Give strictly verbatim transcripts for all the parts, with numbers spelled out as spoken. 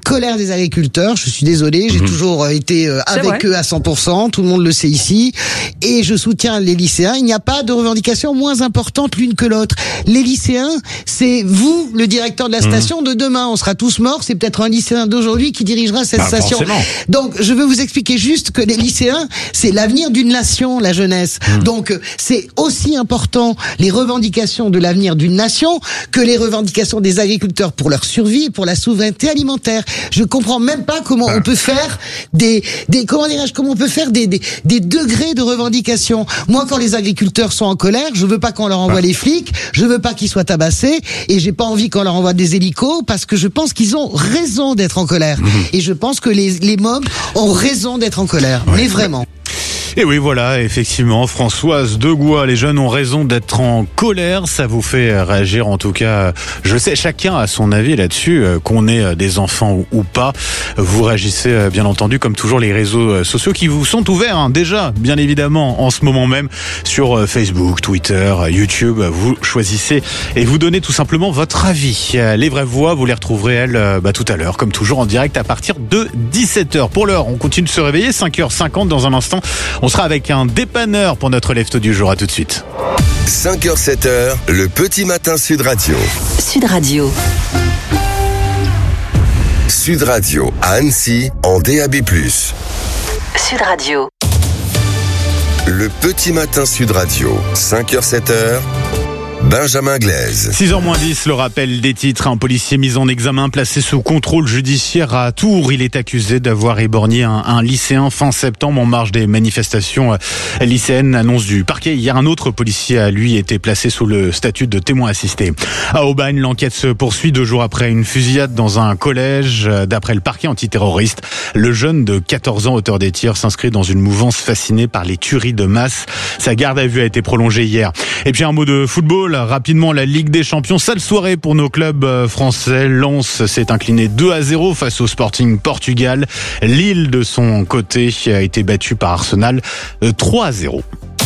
colère des agriculteurs. Je suis désolé, j'ai mmh. toujours été euh, avec vrai. eux à cent pour cent. Tout le monde le sait ici. Et je soutiens les lycéens. Il n'y a pas de revendication moins importante l'une que l'autre. Les lycéens, c'est vous, le directeur de la station mmh. de demain. On sera tous morts. C'est peut-être un lycéen d'aujourd'hui qui dirigera cette bah, station. Forcément. Donc, je veux vous expliquer juste que les lycéens, c'est l'avenir d'une nation, la jeunesse. Mmh. Donc, c'est aussi important les revendications de l'avenir d'une nation que les revendications des agriculteurs pour leur survie et pour la souveraineté alimentaire. Je comprends même pas comment ah. on peut faire des, des, comment dirais-je, comment on peut faire des, des, des degrés de revendication. Moi, quand les agriculteurs sont en colère, je veux pas qu'on leur envoie ah. les flics, je veux pas qu'ils soient tabassés, et j'ai pas envie qu'on leur envoie des hélicos, parce que je pense qu'ils ont raison d'être en colère. Mmh. Et je pense que les, les mômes ont raison d'être en colère. Ouais. Mais vraiment. Et oui, voilà, effectivement, Françoise Degois, les jeunes ont raison d'être en colère. Ça vous fait réagir, en tout cas. Je sais, chacun a son avis là-dessus, qu'on ait des enfants ou pas. Vous réagissez, bien entendu, comme toujours, les réseaux sociaux qui vous sont ouverts, hein, déjà, bien évidemment, en ce moment même, sur Facebook, Twitter, YouTube. Vous choisissez et vous donnez tout simplement votre avis. Les vraies voix, vous les retrouverez, elles, bah, tout à l'heure, comme toujours, en direct à partir de dix-sept heures. Pour l'heure, on continue de se réveiller, cinq heures cinquante dans un instant. On sera avec un dépanneur pour notre lève-tôt du jour. À tout de suite. cinq heures sept heures, le petit matin Sud Radio. Sud Radio. Sud Radio à Annecy en D A B plus. Sud Radio. Le petit matin Sud Radio. cinq heures sept heures. Benjamin Glaise. six heures moins dix, le rappel des titres. Un policier mis en examen, placé sous contrôle judiciaire à Tours. Il est accusé d'avoir éborgné un, un lycéen fin septembre en marge des manifestations lycéennes. Annonce du parquet. Hier, un autre policier a, lui, été placé sous le statut de témoin assisté. À Aubagne, l'enquête se poursuit deux jours après une fusillade dans un collège. D'après le parquet antiterroriste, le jeune de quatorze ans, auteur des tirs, s'inscrit dans une mouvance fascinée par les tueries de masse. Sa garde à vue a été prolongée hier. Et puis un mot de football. Rapidement, la Ligue des Champions, sale soirée pour nos clubs français. Lens s'est incliné deux à zéro face au Sporting Portugal. Lille, de son côté, a été battue par Arsenal trois à zéro.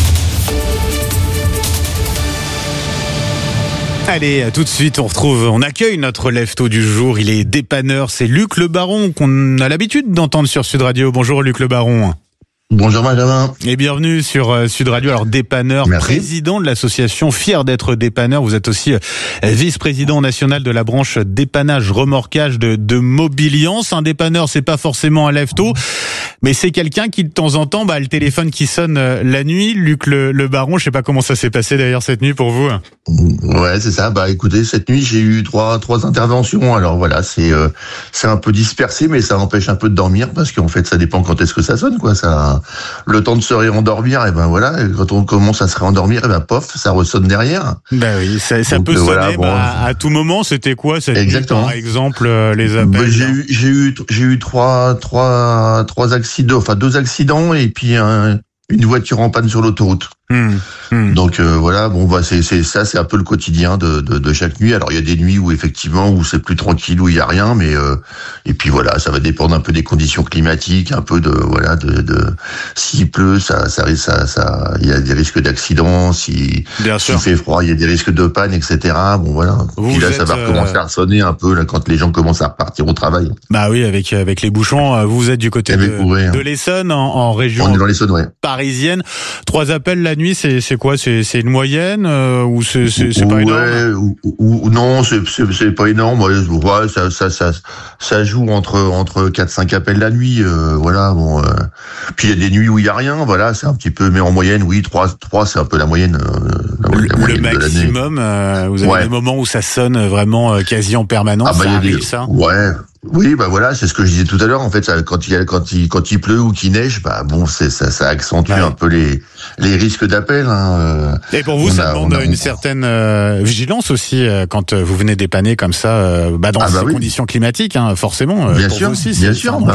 Allez, tout de suite, on retrouve, on accueille notre lève-tôt du jour. Il est dépanneur, c'est Luc Le Baron qu'on a l'habitude d'entendre sur Sud Radio. Bonjour Luc Le Baron. Bonjour Benjamin. Et bienvenue sur Sud Radio. Alors dépanneur, Merci. Président de l'association Fier d'être dépanneur. Vous êtes aussi vice-président national de la branche dépannage remorquage de, de Mobiliance. Un dépanneur, c'est pas forcément un lève-tôt, mais c'est quelqu'un qui de temps en temps, bah, le téléphone qui sonne la nuit. Luc le, le Baron, je sais pas comment ça s'est passé d'ailleurs cette nuit pour vous. Ouais, c'est ça. Bah écoutez, cette nuit j'ai eu trois trois interventions. Alors voilà, c'est euh, c'est un peu dispersé, mais ça empêche un peu de dormir parce qu'en fait ça dépend quand est-ce que ça sonne, quoi. Ça le temps de se réendormir, et ben voilà, et quand on commence à se réendormir, et ben pof, ça ressonne derrière. Ben oui, ça, ça Donc, peut sonner voilà, bon, bah, à tout moment. C'était quoi cette exactement. nuit, par exemple, euh, les appels? Ben, j'ai eu, j'ai eu, j'ai eu trois, trois, trois accidents, enfin deux accidents et puis un, une voiture en panne sur l'autoroute. Mmh, mmh. Donc euh, voilà, bon bah c'est c'est ça, c'est un peu le quotidien de, de de chaque nuit. Alors il y a des nuits où effectivement où c'est plus tranquille, où il y a rien, mais euh, et puis voilà, ça va dépendre un peu des conditions climatiques, un peu de voilà de, de s'il pleut, ça ça ça ça il y a des risques d'accident, si s'il fait froid, il y a des risques de panne, et cetera. Bon voilà. Vous puis là êtes, ça va recommencer euh... à sonner un peu là quand les gens commencent à repartir au travail. Bah oui, avec avec les bouchons, vous êtes du côté de, ouais, de l'Essonne, en, en région On est dans l'Essonne, ouais. parisienne. Trois appels la nuit. C'est, c'est quoi? C'est, c'est une moyenne euh, ou c'est, c'est, c'est pas ouais, énorme? Ou, ou, non, c'est, c'est, c'est pas énorme. Ouais, ouais, ça, ça, ça, ça joue entre entre quatre cinq appels la nuit. Euh, voilà. Bon. Euh. Puis il y a des nuits où il y a rien. Voilà, c'est un petit peu. Mais en moyenne, oui, trois, trois, c'est un peu la moyenne. Euh, la, le, la moyenne le maximum. Euh, vous avez ouais. des moments où ça sonne vraiment euh, quasi en permanence. Ah bah, ça arrive, des, ça. Ouais. Oui, bah voilà, c'est ce que je disais tout à l'heure. En fait, ça, quand il y a, quand il, quand il pleut ou qu'il neige, bah bon, c'est ça, ça accentue ouais. un peu les, les risques d'appel. Hein. Et pour vous, on ça a, demande a, une certaine euh, vigilance aussi euh, quand vous venez dépanner comme ça, euh, bah dans ah bah ces oui. conditions climatiques, hein, forcément. Euh, bien pour sûr, vous aussi, bien c'est, sûr. C'est bah,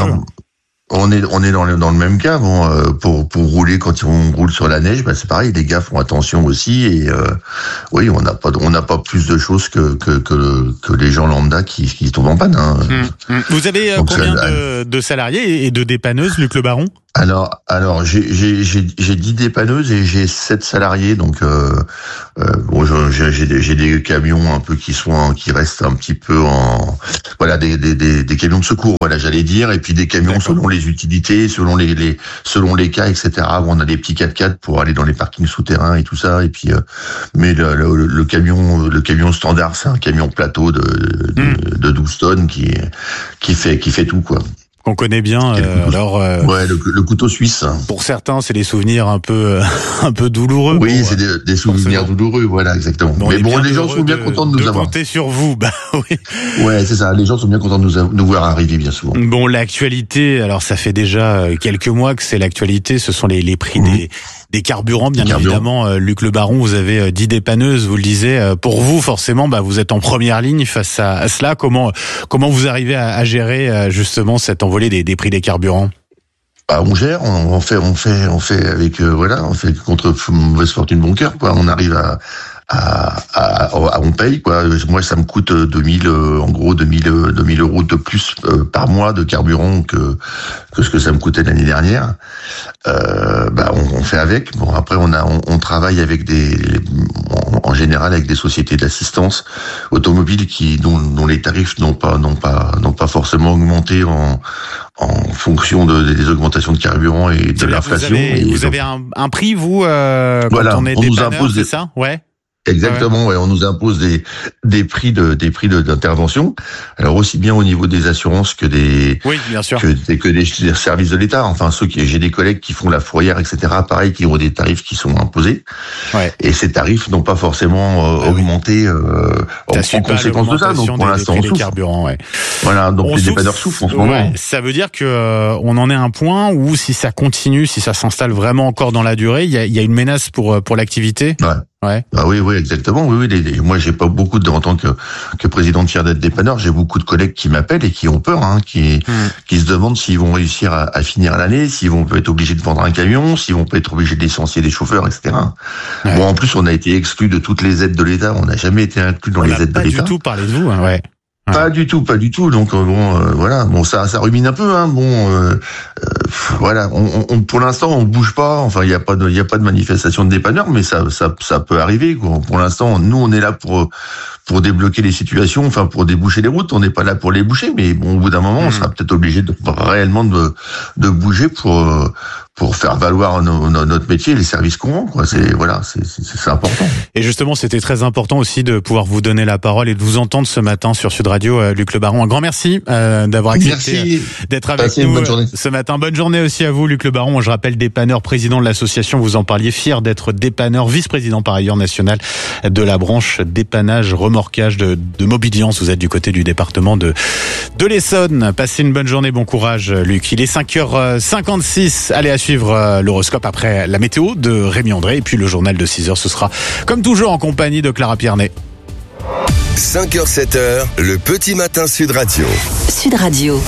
on est, on est dans le, dans le même cas. Bon, euh, pour, pour rouler quand on roule sur la neige, bah c'est pareil. Les gars font attention aussi. Et euh, oui, on n'a pas, on n'a pas plus de choses que que que, que les gens lambda qui, qui tombent en panne. Hein. Mmh, mmh. Vous avez euh, combien de, de salariés et de dépanneuses, Luc Le Baron? Alors, alors j'ai j'ai j'ai j'ai dix dépanneuses et j'ai sept salariés, donc euh, euh, bon, j'ai j'ai des, j'ai des camions un peu qui sont qui restent un petit peu en voilà des des des, des camions de secours, voilà j'allais dire, et puis des camions D'accord. selon les utilités, selon les les selon les cas, et cetera. Où on a des petits quatre-quatre pour aller dans les parkings souterrains et tout ça, et puis euh, mais le, le le camion le camion standard, c'est un camion plateau de de, mmh. de douze tonnes qui qui fait qui fait tout quoi. On connaît bien. Euh, alors, euh, ouais, le, le couteau suisse. Pour certains, c'est des souvenirs un peu, un peu douloureux. Oui, bon, c'est des, des souvenirs forcément. douloureux, voilà, exactement. Bon, Mais bon, les gens sont bien de, contents de nous de avoir. Compter sur vous, bah oui. Ouais, c'est ça. Les gens sont bien contents de nous, nous voir arriver bien souvent. Bon, l'actualité. Alors, ça fait déjà quelques mois que c'est l'actualité. Ce sont les, les prix mmh. des. Des carburants, bien carburant. évidemment. Euh, Luc Le Baron, vous avez dix dépanneuses, vous le disiez. Euh, pour vous, forcément, bah, vous êtes en première ligne face à, à cela. Comment, comment vous arrivez à, à gérer euh, justement cette envolée des, des prix des carburants? Bah, on gère, on, on fait, on fait, on fait avec euh, voilà, on fait contre mauvaise fortune bon cœur, quoi. On arrive à À, à, à, on paye quoi. Moi, ça me coûte deux mille, euh, en gros deux mille, deux mille euros de plus euh, par mois de carburant que que ce que ça me coûtait l'année dernière. Euh, bah, on, on fait avec. Bon, après, on a, on, on travaille avec des, en, en général, avec des sociétés d'assistance automobile qui, dont, dont les tarifs n'ont pas, n'ont pas, n'ont pas forcément augmenté en en fonction de, des augmentations de carburant et de l'inflation. Vous avez, vous avez un, un prix, vous, euh, quand voilà, on est on nous dépanneur, impose c'est des... ça? Ouais. Exactement, ouais. Ouais, on nous impose des des prix de des prix de, d'intervention. Alors aussi bien au niveau des assurances que des oui, bien sûr. que des que des services de l'État. Enfin ceux qui j'ai des collègues qui font la fourrière, et cetera. Pareil, qui ont des tarifs qui sont imposés. Ouais. Et ces tarifs n'ont pas forcément euh, ah, augmenté oui. euh, en, en conséquence de ça. Donc pour l'instant, on souffre. Ouais. Voilà, donc on les dépanneurs souffrent en ce moment. Ouais. Ça veut dire que euh, on en est à un point où si ça continue, si ça s'installe vraiment encore dans la durée, il y a il y a une menace pour pour l'activité. Ouais. Ouais. Ah oui, oui, exactement. Oui, oui. Les, les, moi, j'ai pas beaucoup de, en tant que que président de Fier d'être dépanneur, j'ai beaucoup de collègues qui m'appellent et qui ont peur, hein, qui mmh. qui se demandent s'ils vont réussir à, à finir l'année, s'ils vont peut être obligés de vendre un camion, s'ils vont peut être obligés de licencier des chauffeurs, et cetera. Ouais. Bon, en plus, on a été exclus de toutes les aides de l'État. On n'a jamais été inclus dans on les aides de l'État. Pas du tout, parlez de vous, hein, ouais. Pas du tout, pas du tout. Donc euh, bon, euh, voilà, bon ça, ça rumine un peu, hein. Bon, euh, euh, voilà, on, on, pour l'instant, on bouge pas. Enfin, il y a pas de, il y a pas de manifestation de dépanneurs, mais ça, ça, ça peut arriver, quoi. Pour l'instant, nous, on est là pour pour débloquer les situations, enfin pour déboucher les routes. On n'est pas là pour les boucher, mais bon, au bout d'un moment, mmh. on sera peut-être obligé de réellement de de bouger pour pour faire valoir nos, nos, notre métier, les services qu'on rend, quoi. C'est voilà, c'est, c'est, c'est important. Et justement, c'était très important aussi de pouvoir vous donner la parole et de vous entendre ce matin sur Sud Radio, euh, Luc Le Baron. Un grand merci euh, d'avoir accepté merci. d'être avec Passez nous une bonne journée. ce matin. Bonne journée aussi à vous, Luc Le Baron. Je rappelle, dépanneur, président de l'association. Vous en parliez, fier d'être dépanneur, vice-président par ailleurs national de la branche dépannage, remorquage de, de Mobiliance. Vous êtes du côté du département de de l'Essonne. Passez une bonne journée, bon courage, Luc. Il est cinq heures cinquante-six. Allez, à suivre l'horoscope après la météo de Rémi André et puis le journal de six heures. Ce sera comme toujours en compagnie de Clara Piernet. cinq heures sept heures, le petit matin Sud Radio. Sud Radio.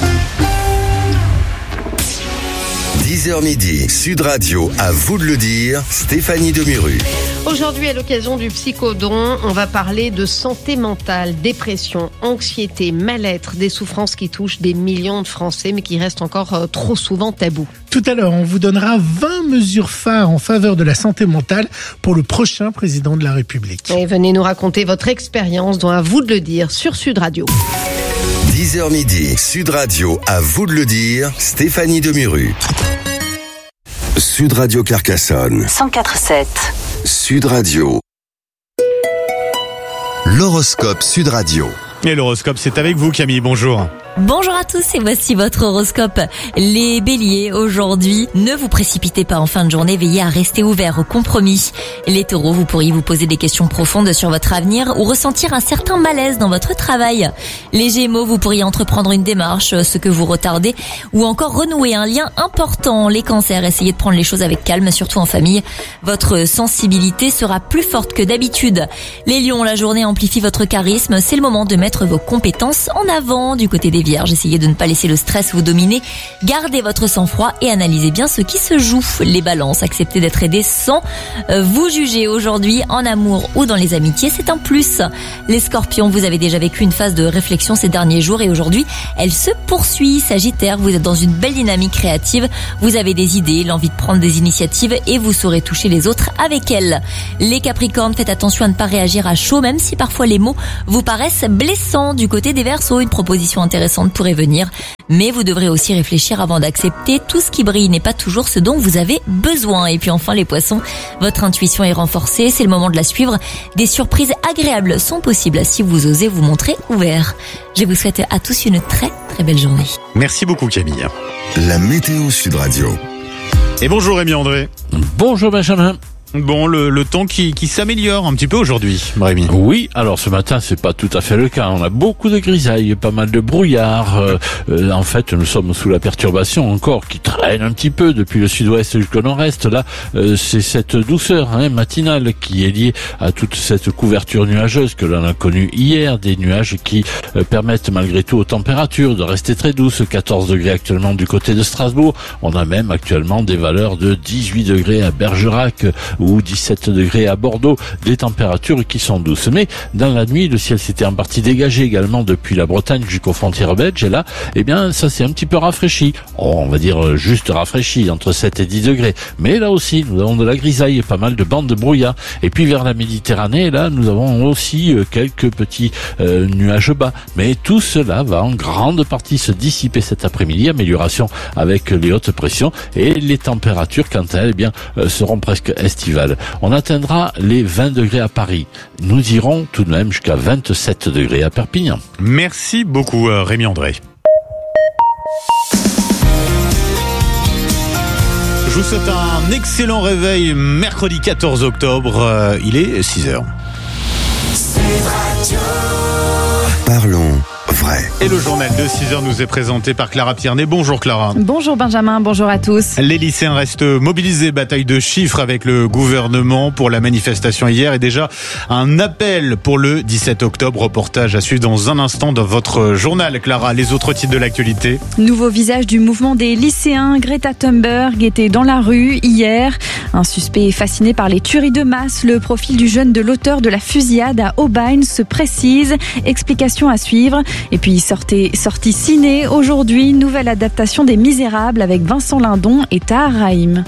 dix heures midi, Sud Radio, à vous de le dire, Stéphanie Demuru. Aujourd'hui, à l'occasion du Psychodon, on va parler de santé mentale, dépression, anxiété, mal-être, des souffrances qui touchent des millions de Français, mais qui restent encore trop souvent tabous. Tout à l'heure, on vous donnera vingt mesures phares en faveur de la santé mentale pour le prochain président de la République. Et venez nous raconter votre expérience, dont à vous de le dire, sur Sud Radio. dix heures midi, Sud Radio, à vous de le dire, Stéphanie Demuru. Sud Radio Carcassonne. cent quatre sept. Sud Radio. L'horoscope Sud Radio. Et l'horoscope, c'est avec vous, Camille. Bonjour. Bonjour à tous et voici votre horoscope. Les béliers, aujourd'hui, ne vous précipitez pas en fin de journée, veillez à rester ouvert au compromis. Les taureaux, vous pourriez vous poser des questions profondes sur votre avenir ou ressentir un certain malaise dans votre travail. Les gémeaux, vous pourriez entreprendre une démarche, ce que vous retardez, ou encore renouer un lien important. Les cancers, essayez de prendre les choses avec calme, surtout en famille. Votre sensibilité sera plus forte que d'habitude. Les lions, la journée amplifie votre charisme, c'est le moment de mettre vos compétences en avant. Du côté des vierges, essayez de ne pas laisser le stress vous dominer. Gardez votre sang-froid et analysez bien ce qui se joue. Les balances, acceptez d'être aidés sans vous juger aujourd'hui en amour ou dans les amitiés, c'est un plus. Les scorpions, vous avez déjà vécu une phase de réflexion ces derniers jours et aujourd'hui, elle se poursuit. Sagittaire, vous êtes dans une belle dynamique créative, vous avez des idées, l'envie de prendre des initiatives et vous saurez toucher les autres avec elles. Les capricornes, faites attention à ne pas réagir à chaud, même si parfois les mots vous paraissent blessants. Du côté des Verseaux, une proposition intéressante pourrait venir, mais vous devrez aussi réfléchir avant d'accepter. Tout ce qui brille n'est pas toujours ce dont vous avez besoin. Et puis enfin les poissons, votre intuition est renforcée, c'est le moment de la suivre. Des surprises agréables sont possibles si vous osez vous montrer ouvert. Je vous souhaite à tous une très très belle journée. Merci beaucoup Camille. La météo Sud Radio. Et bonjour Rémi André. Bonjour Benjamin. Bon, le, le temps qui, qui s'améliore un petit peu aujourd'hui, Rémi. Oui, alors ce matin, c'est pas tout à fait le cas. On a beaucoup de grisailles, pas mal de brouillard. Euh, euh, en fait, nous sommes sous la perturbation encore qui traîne un petit peu depuis le sud-ouest jusqu'au nord-est. Là, euh, c'est cette douceur hein, matinale qui est liée à toute cette couverture nuageuse que l'on a connue hier. Des nuages qui euh, permettent malgré tout aux températures de rester très douces. quatorze degrés actuellement du côté de Strasbourg. On a même actuellement des valeurs de dix-huit degrés à Bergerac ou dix-sept degrés à Bordeaux, des températures qui sont douces. Mais dans la nuit, le ciel s'était en partie dégagé également depuis la Bretagne jusqu'aux frontières belges. Et là, eh bien, ça s'est un petit peu rafraîchi. Oh, on va dire juste rafraîchi, entre sept et dix degrés. Mais là aussi, nous avons de la grisaille et pas mal de bandes de brouillard. Et puis vers la Méditerranée, là, nous avons aussi quelques petits euh, nuages bas. Mais tout cela va en grande partie se dissiper cet après-midi. Amélioration avec les hautes pressions et les températures, quant à elles, eh bien, euh, seront presque estivales. On atteindra les vingt degrés à Paris. Nous irons tout de même jusqu'à vingt-sept degrés à Perpignan. Merci beaucoup Rémi André. Je vous souhaite un excellent réveil mercredi quatorze octobre. Il est six heures. Parlons vrai. Et le journal de six heures nous est présenté par Clara Piernet. Bonjour Clara. Bonjour Benjamin, bonjour à tous. Les lycéens restent mobilisés, bataille de chiffres avec le gouvernement pour la manifestation hier et déjà un appel pour le dix-sept octobre. Reportage à suivre dans un instant dans votre journal. Clara, les autres titres de l'actualité. Nouveau visage du mouvement des lycéens. Greta Thunberg était dans la rue hier. Un suspect fasciné par les tueries de masse. Le profil du jeune de l'auteur de la fusillade à Aubagne se précise. Explication à suivre. Et puis sortie, sortie ciné aujourd'hui, nouvelle adaptation des Misérables avec Vincent Lindon et Tahar Rahim.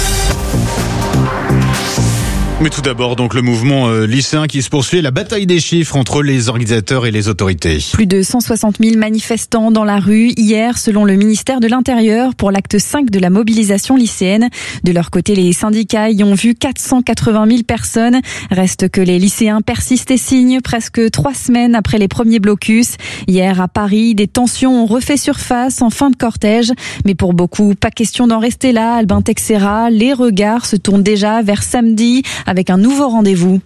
Mais tout d'abord, donc le mouvement euh, lycéen qui se poursuit, la bataille des chiffres entre les organisateurs et les autorités. Plus de cent soixante mille manifestants dans la rue hier, selon le ministère de l'Intérieur, pour l'acte cinq de la mobilisation lycéenne. De leur côté, les syndicats y ont vu quatre cent quatre-vingt mille personnes. Reste que les lycéens persistent et signent presque trois semaines après les premiers blocus. Hier, à Paris, des tensions ont refait surface en fin de cortège. Mais pour beaucoup, pas question d'en rester là. Albin Texera, les regards se tournent déjà vers samedi avec un nouveau rendez-vous.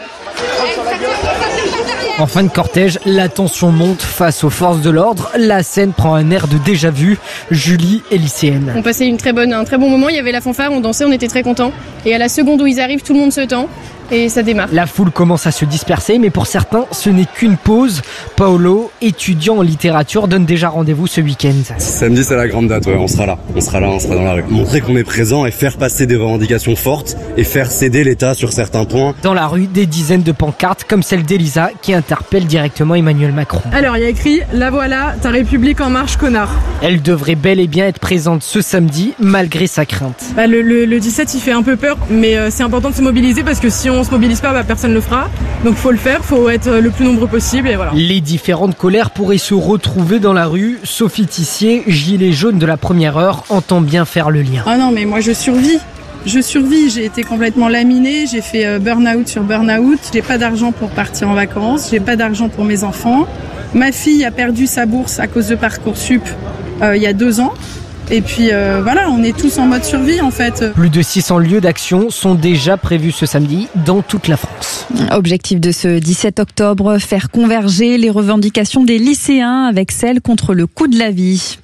En fin de cortège, la tension monte face aux forces de l'ordre. La scène prend un air de déjà-vu. Julie est lycéenne. On passait une très bonne, un très bon moment, il y avait la fanfare, on dansait, on était très contents. Et à la seconde où ils arrivent, tout le monde se tend. Et ça démarre. La foule commence à se disperser, mais pour certains, ce n'est qu'une pause. Paolo, étudiant en littérature, donne déjà rendez-vous ce week-end. Samedi, c'est la grande date, ouais, on sera là. On sera là, on sera dans la rue. Montrer qu'on est présent et faire passer des revendications fortes et faire céder l'État sur certains points. Dans la rue, des dizaines de pancartes, comme celle d'Elisa, qui interpelle directement Emmanuel Macron. Alors, il y a écrit « La voilà, ta République en marche, connard ». Elle devrait bel et bien être présente ce samedi, malgré sa crainte. Bah, le, le, le dix-sept, il fait un peu peur, mais euh, c'est important de se mobiliser parce que si on se mobilise pas, bah, personne le fera. Donc faut le faire, faut être le plus nombreux possible et voilà. Les différentes colères pourraient se retrouver dans la rue. Sophie Tissier, gilet jaune de la première heure, entend bien faire le lien. Ah non, mais moi je survis. Je survis, j'ai été complètement laminée, j'ai fait burn-out sur burn-out. J'ai pas d'argent pour partir en vacances, j'ai pas d'argent pour mes enfants. Ma fille a perdu sa bourse à cause de Parcoursup euh, il y a deux ans. Et puis euh, voilà, on est tous en mode survie en fait. Plus de six cents lieux d'action sont déjà prévus ce samedi dans toute la France. Objectif de ce dix-sept octobre, faire converger les revendications des lycéens avec celles contre le coût de la vie.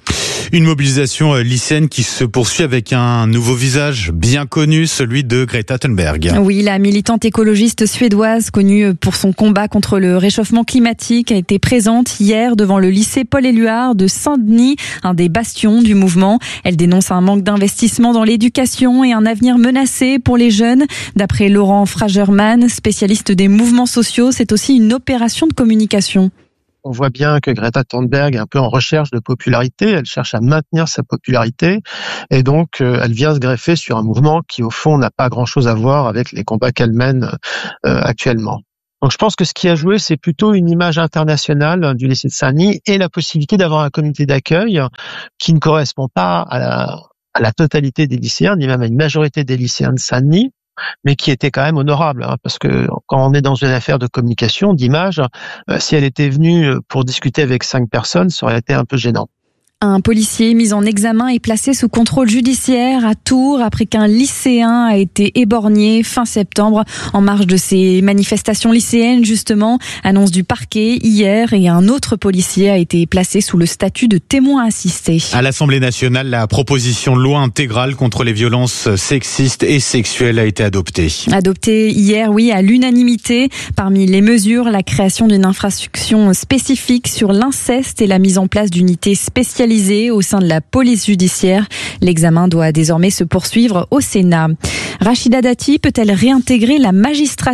Une mobilisation lycéenne qui se poursuit avec un nouveau visage bien connu, celui de Greta Thunberg. Oui, la militante écologiste suédoise connue pour son combat contre le réchauffement climatique a été présente hier devant le lycée Paul-Éluard de Saint-Denis, un des bastions du mouvement. Elle dénonce un manque d'investissement dans l'éducation et un avenir menacé pour les jeunes. D'après Laurent Fragerman, spécialiste des mouvements sociaux, c'est aussi une opération de communication. On voit bien que Greta Thunberg est un peu en recherche de popularité, elle cherche à maintenir sa popularité et donc euh, elle vient se greffer sur un mouvement qui au fond n'a pas grand-chose à voir avec les combats qu'elle mène euh, actuellement. Donc je pense que ce qui a joué, c'est plutôt une image internationale du lycée de Saint-Denis et la possibilité d'avoir un comité d'accueil qui ne correspond pas à la, à la totalité des lycéens, ni même à une majorité des lycéens de Saint-Denis, mais qui était quand même honorable, hein, parce que quand on est dans une affaire de communication, d'image, euh, si elle était venue pour discuter avec cinq personnes, ça aurait été un peu gênant. Un policier mis en examen est placé sous contrôle judiciaire à Tours après qu'un lycéen a été éborgné fin septembre en marge de ces manifestations lycéennes justement. Annonce du parquet hier et un autre policier a été placé sous le statut de témoin assisté. À l'Assemblée nationale, la proposition de loi intégrale contre les violences sexistes et sexuelles a été adoptée. Adoptée hier, oui, à l'unanimité. Parmi les mesures, la création d'une infraction spécifique sur l'inceste et la mise en place d'unités spécialisées au sein de la police judiciaire. L'examen doit désormais se poursuivre au Sénat. Rachida Dati peut-elle réintégrer la magistrature ?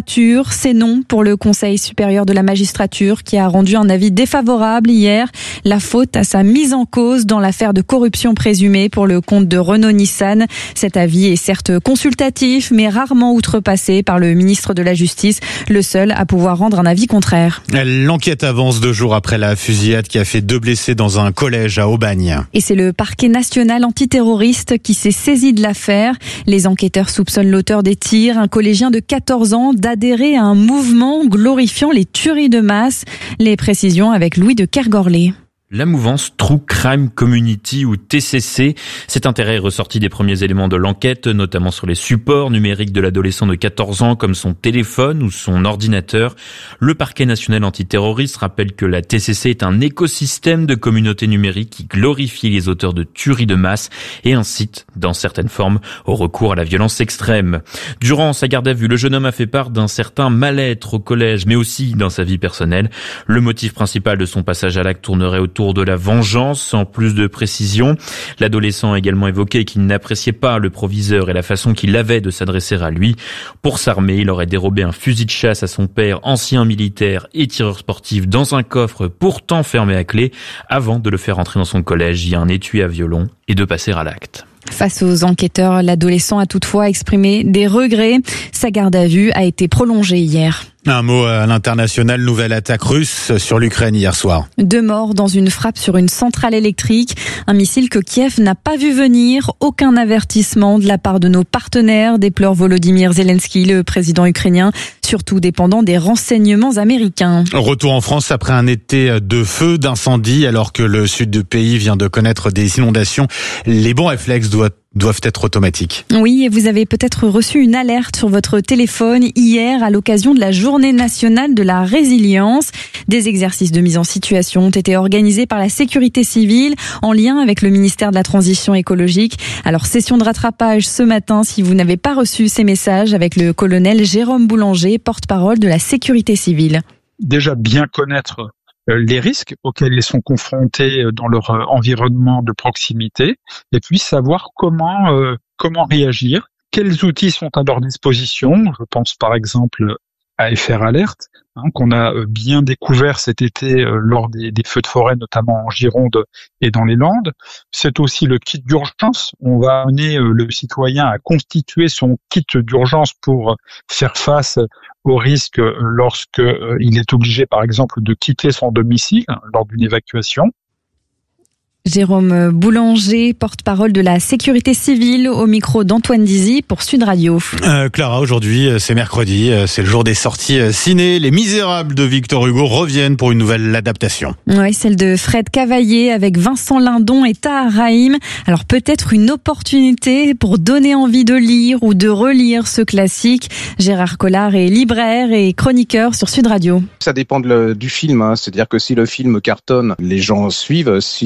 C'est non pour le Conseil supérieur de la magistrature qui a rendu un avis défavorable hier. La faute à sa mise en cause dans l'affaire de corruption présumée pour le compte de Renault-Nissan. Cet avis est certes consultatif, mais rarement outrepassé par le ministre de la Justice, le seul à pouvoir rendre un avis contraire. L'enquête avance deux jours après la fusillade qui a fait deux blessés dans un collège à Aubagne. Et c'est le parquet national antiterroriste qui s'est saisi de l'affaire. Les enquêteurs soupçonnent l'auteur des tirs, un collégien de quatorze ans, d'adhérer à un mouvement glorifiant les tueries de masse. Les précisions avec Louis de Kergorlé. La mouvance True Crime Community ou T C C, cet intérêt est ressorti des premiers éléments de l'enquête, notamment sur les supports numériques de l'adolescent de quatorze ans comme son téléphone ou son ordinateur. Le parquet national antiterroriste rappelle que la T C C est un écosystème de communautés numériques qui glorifie les auteurs de tueries de masse et incite, dans certaines formes, au recours à la violence extrême. Durant sa garde à vue, le jeune homme a fait part d'un certain mal-être au collège, mais aussi dans sa vie personnelle. Le motif principal de son passage à l'acte tournerait autour de la vengeance, sans plus de précision. L'adolescent a également évoqué qu'il n'appréciait pas le proviseur et la façon qu'il avait de s'adresser à lui. Pour s'armer, il aurait dérobé un fusil de chasse à son père, ancien militaire et tireur sportif, dans un coffre pourtant fermé à clé, avant de le faire entrer dans son collège, y a un étui à violon et de passer à l'acte. Face aux enquêteurs, l'adolescent a toutefois exprimé des regrets. Sa garde à vue a été prolongée hier. Un mot à l'international, nouvelle attaque russe sur l'Ukraine hier soir. Deux morts dans une frappe sur une centrale électrique. Un missile que Kiev n'a pas vu venir. Aucun avertissement de la part de nos partenaires, déplore Volodymyr Zelensky, le président ukrainien, surtout dépendant des renseignements américains. Retour en France après un été de feu, d'incendie, alors que le sud du pays vient de connaître des inondations. Les bons réflexes doivent doivent être automatiques. Oui, et vous avez peut-être reçu une alerte sur votre téléphone hier à l'occasion de la Journée nationale de la résilience. Des exercices de mise en situation ont été organisés par la sécurité civile en lien avec le ministère de la Transition écologique. Alors, session de rattrapage ce matin si vous n'avez pas reçu ces messages avec le colonel Jérôme Boulanger, porte-parole de la sécurité civile. Déjà bien connaître les risques auxquels ils sont confrontés dans leur environnement de proximité, et puis savoir comment euh, comment réagir, quels outils sont à leur disposition. Je pense par exemple à F R Alert, hein, qu'on a bien découvert cet été euh, lors des, des feux de forêt, notamment en Gironde et dans les Landes. C'est aussi le kit d'urgence. On va amener euh, le citoyen à constituer son kit d'urgence pour faire face au risque lorsque euh, il est obligé, par exemple, de quitter son domicile hein, lors d'une évacuation. Jérôme Boulanger, porte-parole de la sécurité civile, au micro d'Antoine Dizy pour Sud Radio. Euh, Clara, aujourd'hui, c'est mercredi, c'est le jour des sorties ciné. Les Misérables de Victor Hugo reviennent pour une nouvelle adaptation. Oui, celle de Fred Cavaillé avec Vincent Lindon et Tahar Rahim. Alors peut-être une opportunité pour donner envie de lire ou de relire ce classique. Gérard Collard est libraire et chroniqueur sur Sud Radio. Ça dépend de le, du film, hein. C'est-à-dire que si le film cartonne, les gens suivent. Si le film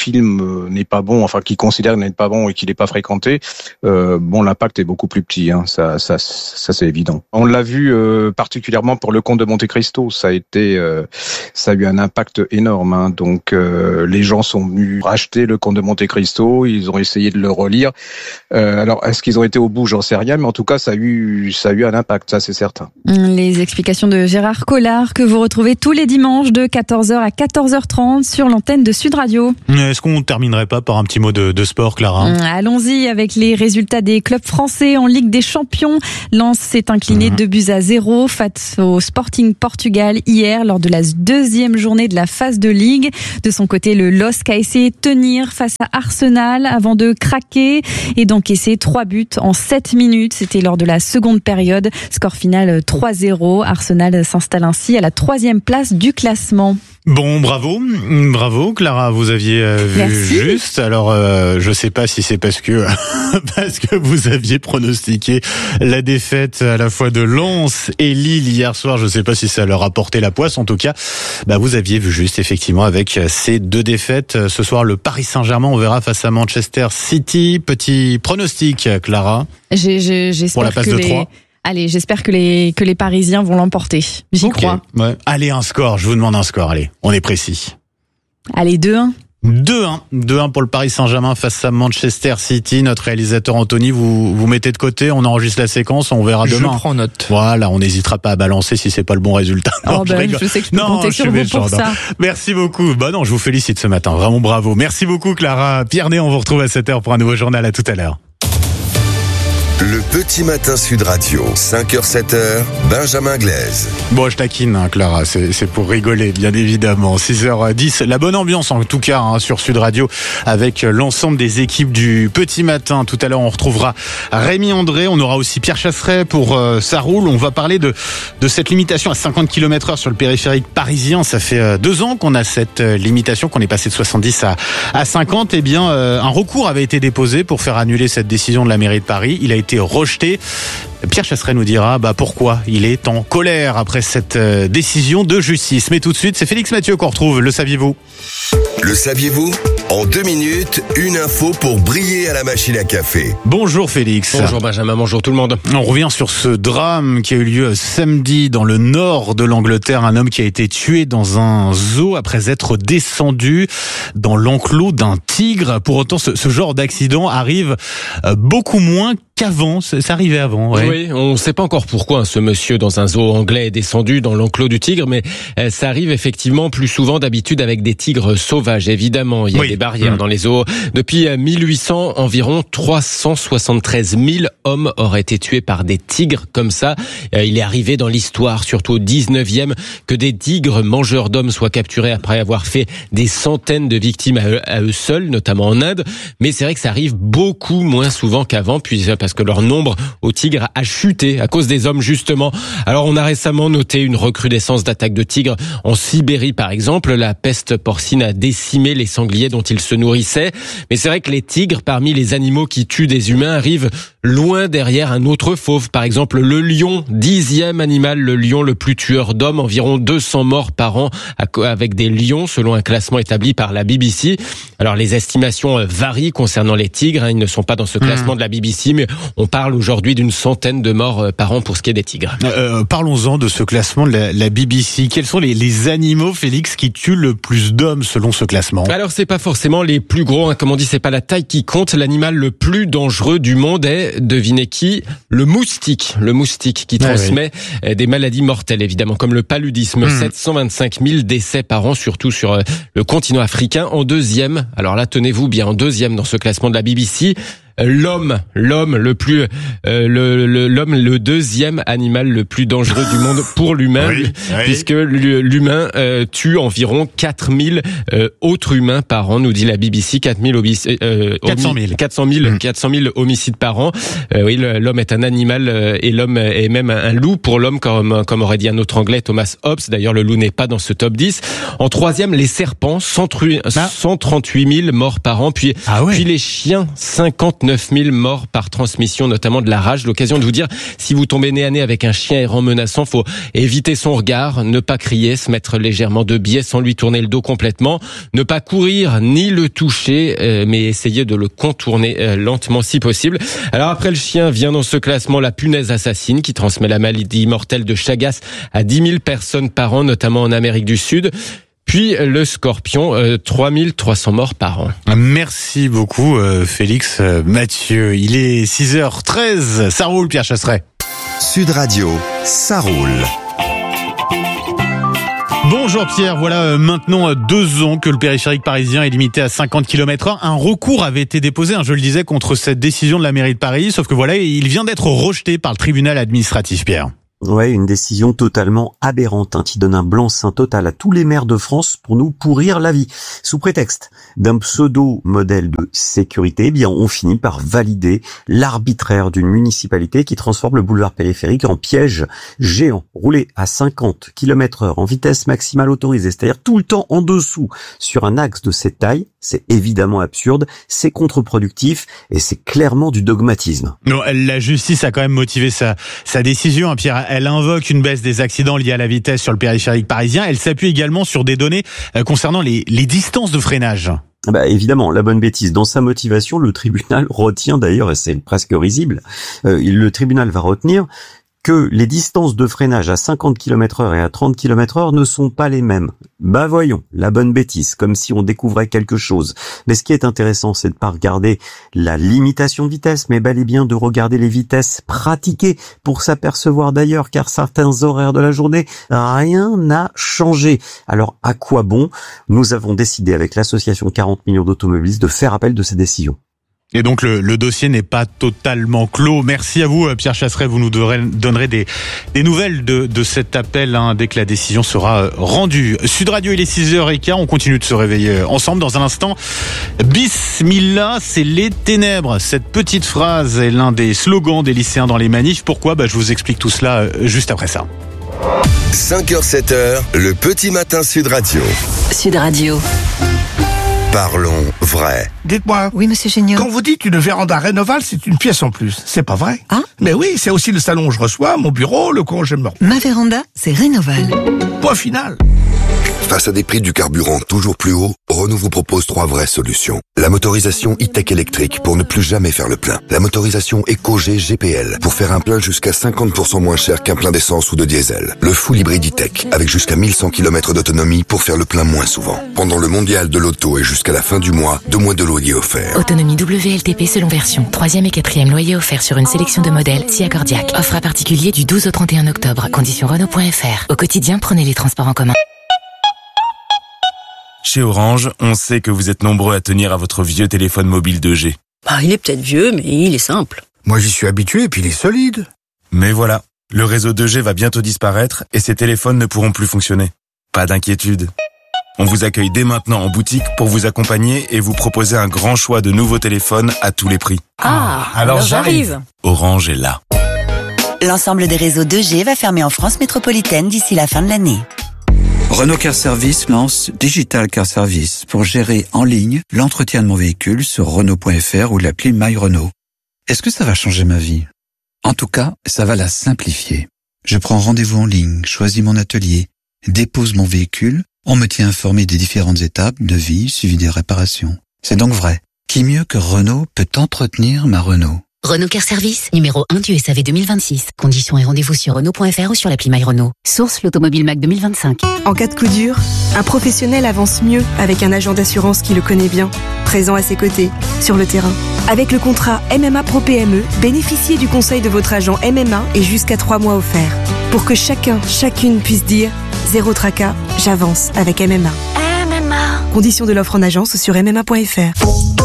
film euh, n'est pas bon, enfin qu'il considère n'est pas bon et qu'il n'est pas fréquenté, euh, bon l'impact est beaucoup plus petit, hein, ça, ça, ça c'est évident. On l'a vu euh, particulièrement pour le Comte de Monte Cristo, ça a été, euh, ça a eu un impact énorme. Hein, donc euh, les gens sont venus racheter le Comte de Monte Cristo, ils ont essayé de le relire. Euh, alors est-ce qu'ils ont été au bout, j'en sais rien, mais en tout cas ça a eu, ça a eu un impact, ça c'est certain. Les explications de Gérard Collard que vous retrouvez tous les dimanches de quatorze heures à quatorze heures trente sur l'antenne de Sud Radio. Est-ce qu'on ne terminerait pas par un petit mot de, de sport, Clara ? Allons-y avec les résultats des clubs français en Ligue des Champions. Lens s'est incliné deux buts à zéro face au Sporting Portugal hier lors de la deuxième journée de la phase de Ligue. De son côté, le L O S C a essayé de tenir face à Arsenal avant de craquer et d'encaisser trois buts en sept minutes. C'était lors de la seconde période. Score final trois zéro. Arsenal s'installe ainsi à la troisième place du classement. Bon, bravo, bravo, Clara, vous aviez euh, vu Merci. Juste. Alors, euh, je sais pas si c'est parce que parce que vous aviez pronostiqué la défaite à la fois de Lens et Lille hier soir. Je sais pas si ça leur a porté la poisse. En tout cas, bah vous aviez vu juste effectivement avec ces deux défaites. Ce soir, le Paris Saint-Germain, on verra face à Manchester City. Petit pronostic, Clara. J'ai, j'ai, j'espère pour la passe que de les... trois. Allez, j'espère que les que les Parisiens vont l'emporter. J'y okay. crois. Ouais. Allez, un score. Je vous demande un score. Allez, on est précis. Allez, deux un. deux un. deux un pour le Paris Saint-Germain face à Manchester City. Notre réalisateur Anthony, vous vous mettez de côté. On enregistre la séquence. On verra demain. Je prends note. Voilà, on n'hésitera pas à balancer si c'est pas le bon résultat. Non, oh ben, je, je sais que je peux non, compter sur vous pour ça. Merci beaucoup. Bah non, je vous félicite ce matin. Vraiment bravo. Merci beaucoup, Clara. Pierre Né, on vous retrouve à sept heures pour un nouveau journal. À tout à l'heure. Le petit matin Sud Radio, cinq heures sept heures, Benjamin Glaise. Bon, je taquine, hein, Clara, c'est, c'est pour rigoler, bien évidemment. six heures dix, la bonne ambiance en tout cas hein, sur Sud Radio avec l'ensemble des équipes du petit matin. Tout à l'heure, on retrouvera Rémi André, on aura aussi Pierre Chasseret pour euh, Ça roule. On va parler de de cette limitation à cinquante kilomètres heure sur le périphérique parisien. Ça fait euh, deux ans qu'on a cette euh, limitation, qu'on est passé de soixante-dix à, à cinquante. Eh bien, euh, un recours avait été déposé pour faire annuler cette décision de la mairie de Paris. Il a été rejeté. Pierre Chasseret nous dira bah, pourquoi il est en colère après cette euh, décision de justice. Mais tout de suite, c'est Félix Mathieu qu'on retrouve. Le saviez-vous ? Le saviez-vous ? En deux minutes, une info pour briller à la machine à café. Bonjour Félix. Bonjour Benjamin, bonjour tout le monde. On revient sur ce drame qui a eu lieu samedi dans le nord de l'Angleterre. Un homme qui a été tué dans un zoo après être descendu dans l'enclos d'un tigre. Pour autant, ce, ce genre d'accident arrive beaucoup moins qu'avant. Ça arrivait avant. Ouais. Oui, on ne sait pas encore pourquoi ce monsieur dans un zoo anglais est descendu dans l'enclos du tigre, mais ça arrive effectivement plus souvent d'habitude avec des tigres sauvages. Évidemment, il y a oui. des barrières mmh. dans les zoos. Depuis mille huit cents, environ trois cent soixante-treize mille hommes auraient été tués par des tigres comme ça. Il est arrivé dans l'histoire, surtout au dix-neuvième, que des tigres mangeurs d'hommes soient capturés après avoir fait des centaines de victimes à eux, à eux seuls, notamment en Inde. Mais c'est vrai que ça arrive beaucoup moins souvent qu'avant, puis parce que leur nombre aux tigres a chuté à cause des hommes justement. Alors on a récemment noté une recrudescence d'attaques de tigres en Sibérie par exemple. La peste porcine a décimé les sangliers dont ils se nourrissaient. Mais c'est vrai que les tigres, parmi les animaux qui tuent des humains, arrivent loin derrière un autre fauve. Par exemple, le lion, dixième animal, le lion le plus tueur d'hommes, environ deux cents morts par an avec des lions, selon un classement établi par la B B C. Alors les estimations varient concernant les tigres. Ils ne sont pas dans ce classement de la B B C, mais on parle aujourd'hui d'une centaine de morts par an pour ce qui est des tigres. Euh, parlons-en de ce classement de la, la B B C. Quels sont les, les animaux, Félix, qui tuent le plus d'hommes selon ce classement ? Alors c'est pas forcément les plus gros, hein. Comme on dit, c'est pas la taille qui compte. L'animal le plus dangereux du monde est, devinez qui ? Le moustique. Le moustique qui transmet ah oui. des maladies mortelles, évidemment, comme le paludisme. Mmh. sept cent vingt-cinq mille décès par an, surtout sur le continent africain. En deuxième, alors là, tenez-vous bien, en deuxième dans ce classement de la B B C, L'homme, l'homme le plus, euh, le, le, l'homme le deuxième animal le plus dangereux du monde pour l'humain, oui, oui. puisque l'humain euh, tue environ quatre mille euh, autres humains par an, nous dit la B B C, quatre mille euh, quatre cent mille, quatre cent mille, mmh. quatre cent mille homicides par an. Euh, oui, l'homme est un animal euh, et l'homme est même un loup pour l'homme, comme, comme aurait dit un autre Anglais, Thomas Hobbes. D'ailleurs, le loup n'est pas dans ce top dix. En troisième, les serpents, cent trente-huit mille morts par an, puis, ah ouais. puis les chiens, cinquante-neuf neuf mille morts par transmission, notamment de la rage. L'occasion de vous dire, si vous tombez nez à nez avec un chien errant menaçant, faut éviter son regard, ne pas crier, se mettre légèrement de biais sans lui tourner le dos complètement, ne pas courir ni le toucher, euh, mais essayer de le contourner euh, lentement si possible. Alors après le chien, vient dans ce classement la punaise assassine qui transmet la maladie mortelle de Chagas à dix mille personnes par an, notamment en Amérique du Sud. Puis le scorpion, euh, trois mille trois cents morts par an. Merci beaucoup euh, Félix euh, Mathieu. Il est six heures treize. Ça roule, Pierre Chasseret. Sud Radio, ça roule. Bonjour Pierre, voilà maintenant deux ans que le périphérique parisien est limité à cinquante kilomètres heure. Un recours avait été déposé, je le disais, contre cette décision de la mairie de Paris, sauf que voilà, il vient d'être rejeté par le tribunal administratif, Pierre. Ouais, une décision totalement aberrante, hein, qui donne un blanc-seing total à tous les maires de France pour nous pourrir la vie. Sous prétexte d'un pseudo-modèle de sécurité, eh bien, on finit par valider l'arbitraire d'une municipalité qui transforme le boulevard périphérique en piège géant. Rouler à cinquante kilomètres heure en vitesse maximale autorisée, c'est-à-dire tout le temps en dessous sur un axe de cette taille, c'est évidemment absurde, c'est contre-productif et c'est clairement du dogmatisme. Non, la justice a quand même motivé sa, sa décision, hein, Pierre. Elle invoque une baisse des accidents liés à la vitesse sur le périphérique parisien. Elle s'appuie également sur des données concernant les, les distances de freinage. Bah évidemment, la bonne bêtise. Dans sa motivation, le tribunal retient d'ailleurs, et c'est presque risible, euh, le tribunal va retenir que les distances de freinage à cinquante kilomètres heure et à trente kilomètres heure ne sont pas les mêmes. Bah voyons, la bonne bêtise, comme si on découvrait quelque chose. Mais ce qui est intéressant, c'est de pas regarder la limitation de vitesse, mais bel et bien de regarder les vitesses pratiquées pour s'apercevoir d'ailleurs, car certains horaires de la journée, rien n'a changé. Alors à quoi bon? Nous avons décidé avec l'association quarante millions d'automobilistes de faire appel de ces décisions. Et donc le, le dossier n'est pas totalement clos. Merci à vous Pierre Chasseret, vous nous donnerez, donnerez des, des nouvelles de, de cet appel hein, dès que la décision sera rendue. Sud Radio, il est six heures quinze, on continue de se réveiller ensemble dans un instant. Bismillah, c'est les ténèbres. Cette petite phrase est l'un des slogans des lycéens dans les manifs. Pourquoi? Bah, je vous explique tout cela juste après ça. cinq heures sept heures, le petit matin Sud Radio. Sud Radio. Parlons vrai. Dites-moi. Oui, monsieur Géniaud. Quand vous dites une véranda Rénoval, c'est une pièce en plus. C'est pas vrai? Ah? Mais oui, c'est aussi le salon où je reçois, mon bureau, le coin où je me repose. Ma véranda, c'est Rénoval. Point final. Face à des prix du carburant toujours plus hauts, Renault vous propose trois vraies solutions. La motorisation e-tech électrique pour ne plus jamais faire le plein. La motorisation EcoG G P L pour faire un plein jusqu'à cinquante pour cent moins cher qu'un plein d'essence ou de diesel. Le full hybride e-tech avec jusqu'à mille cent kilomètres d'autonomie pour faire le plein moins souvent. Pendant le mondial de l'auto et jusqu'à la fin du mois, deux mois de loyer offert. Autonomie W L T P selon version. Troisième et quatrième loyer offert sur une sélection de modèles si accordiaque. Offre à particulier du douze au trente et un octobre. Conditions Renault point F R. Au quotidien, prenez les transports en commun. Chez Orange, on sait que vous êtes nombreux à tenir à votre vieux téléphone mobile deux G. Bah, il est peut-être vieux, mais il est simple. Moi, j'y suis habitué et puis il est solide. Mais voilà, le réseau deux G va bientôt disparaître et ces téléphones ne pourront plus fonctionner. Pas d'inquiétude. On vous accueille dès maintenant en boutique pour vous accompagner et vous proposer un grand choix de nouveaux téléphones à tous les prix. Ah, alors, alors j'arrive. Orange est là. L'ensemble des réseaux deux G va fermer en France métropolitaine d'ici la fin de l'année. Renault Car Service lance Digital Car Service pour gérer en ligne l'entretien de mon véhicule sur Renault point F R ou l'appli My Renault. Est-ce que ça va changer ma vie? En tout cas, ça va la simplifier. Je prends rendez-vous en ligne, choisis mon atelier, dépose mon véhicule, on me tient informé des différentes étapes de vie suivi des réparations. C'est donc vrai. Qui mieux que Renault peut entretenir ma Renault? Renault Car Service, numéro un du S A V deux mille vingt-six. Conditions et rendez-vous sur Renault point F R ou sur l'appli My Renault. Source l'Automobile Mac deux mille vingt-cinq. En cas de coup dur, un professionnel avance mieux avec un agent d'assurance qui le connaît bien, présent à ses côtés, sur le terrain. Avec le contrat M M A Pro P M E, bénéficiez du conseil de votre agent M M A et jusqu'à trois mois offerts. Pour que chacun, chacune puisse dire « Zéro tracas, j'avance avec M M A ». M M A. Conditions de l'offre en agence sur m m a point f r.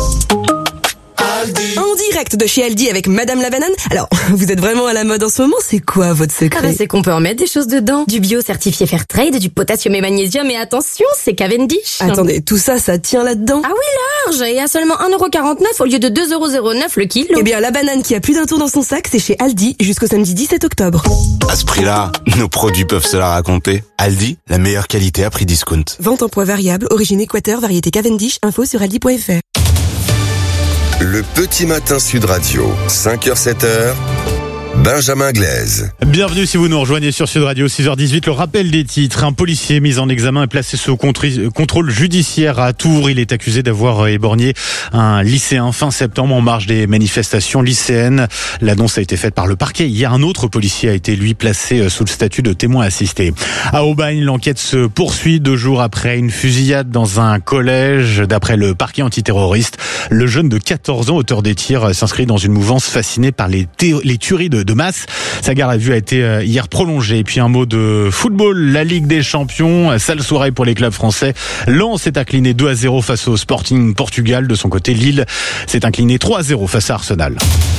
En direct de chez Aldi avec Madame la Banane. Alors, vous êtes vraiment à la mode en ce moment, c'est quoi votre secret? Ah bah c'est qu'on peut en mettre des choses dedans. Du bio certifié Fairtrade, du potassium et magnésium, et attention, c'est Cavendish. Attendez, tout ça, ça tient là-dedans? Ah oui, large, et à seulement un euro quarante-neuf au lieu de deux euros zéro neuf le kilo. Eh bien, la banane qui a plus d'un tour dans son sac, c'est chez Aldi jusqu'au samedi dix-sept octobre. À ce prix-là, nos produits peuvent se la raconter. Aldi, la meilleure qualité à prix discount. Vente en poids variable, origine Équateur, variété Cavendish, info sur aldi point f r. Le petit matin Sud Radio, cinq heures sept heures. Benjamin Glaise. Bienvenue si vous nous rejoignez sur Sud Radio, six heures dix-huit. Le rappel des titres. Un policier mis en examen est placé sous contrôle judiciaire à Tours. Il est accusé d'avoir éborgné un lycéen fin septembre en marge des manifestations lycéennes. L'annonce a été faite par le parquet. Hier, un autre policier a été, lui, placé sous le statut de témoin assisté. À Aubagne, l'enquête se poursuit deux jours après une fusillade dans un collège. D'après le parquet antiterroriste, le jeune de quatorze ans, auteur des tirs, s'inscrit dans une mouvance fascinée par les, thé- les tueries de de masse. Sa garde à vue a été hier prolongée. Et puis un mot de football, la Ligue des Champions, sale soirée pour les clubs français. Lens est incliné deux à zéro face au Sporting Portugal. De son côté, Lille s'est incliné trois à zéro face à Arsenal.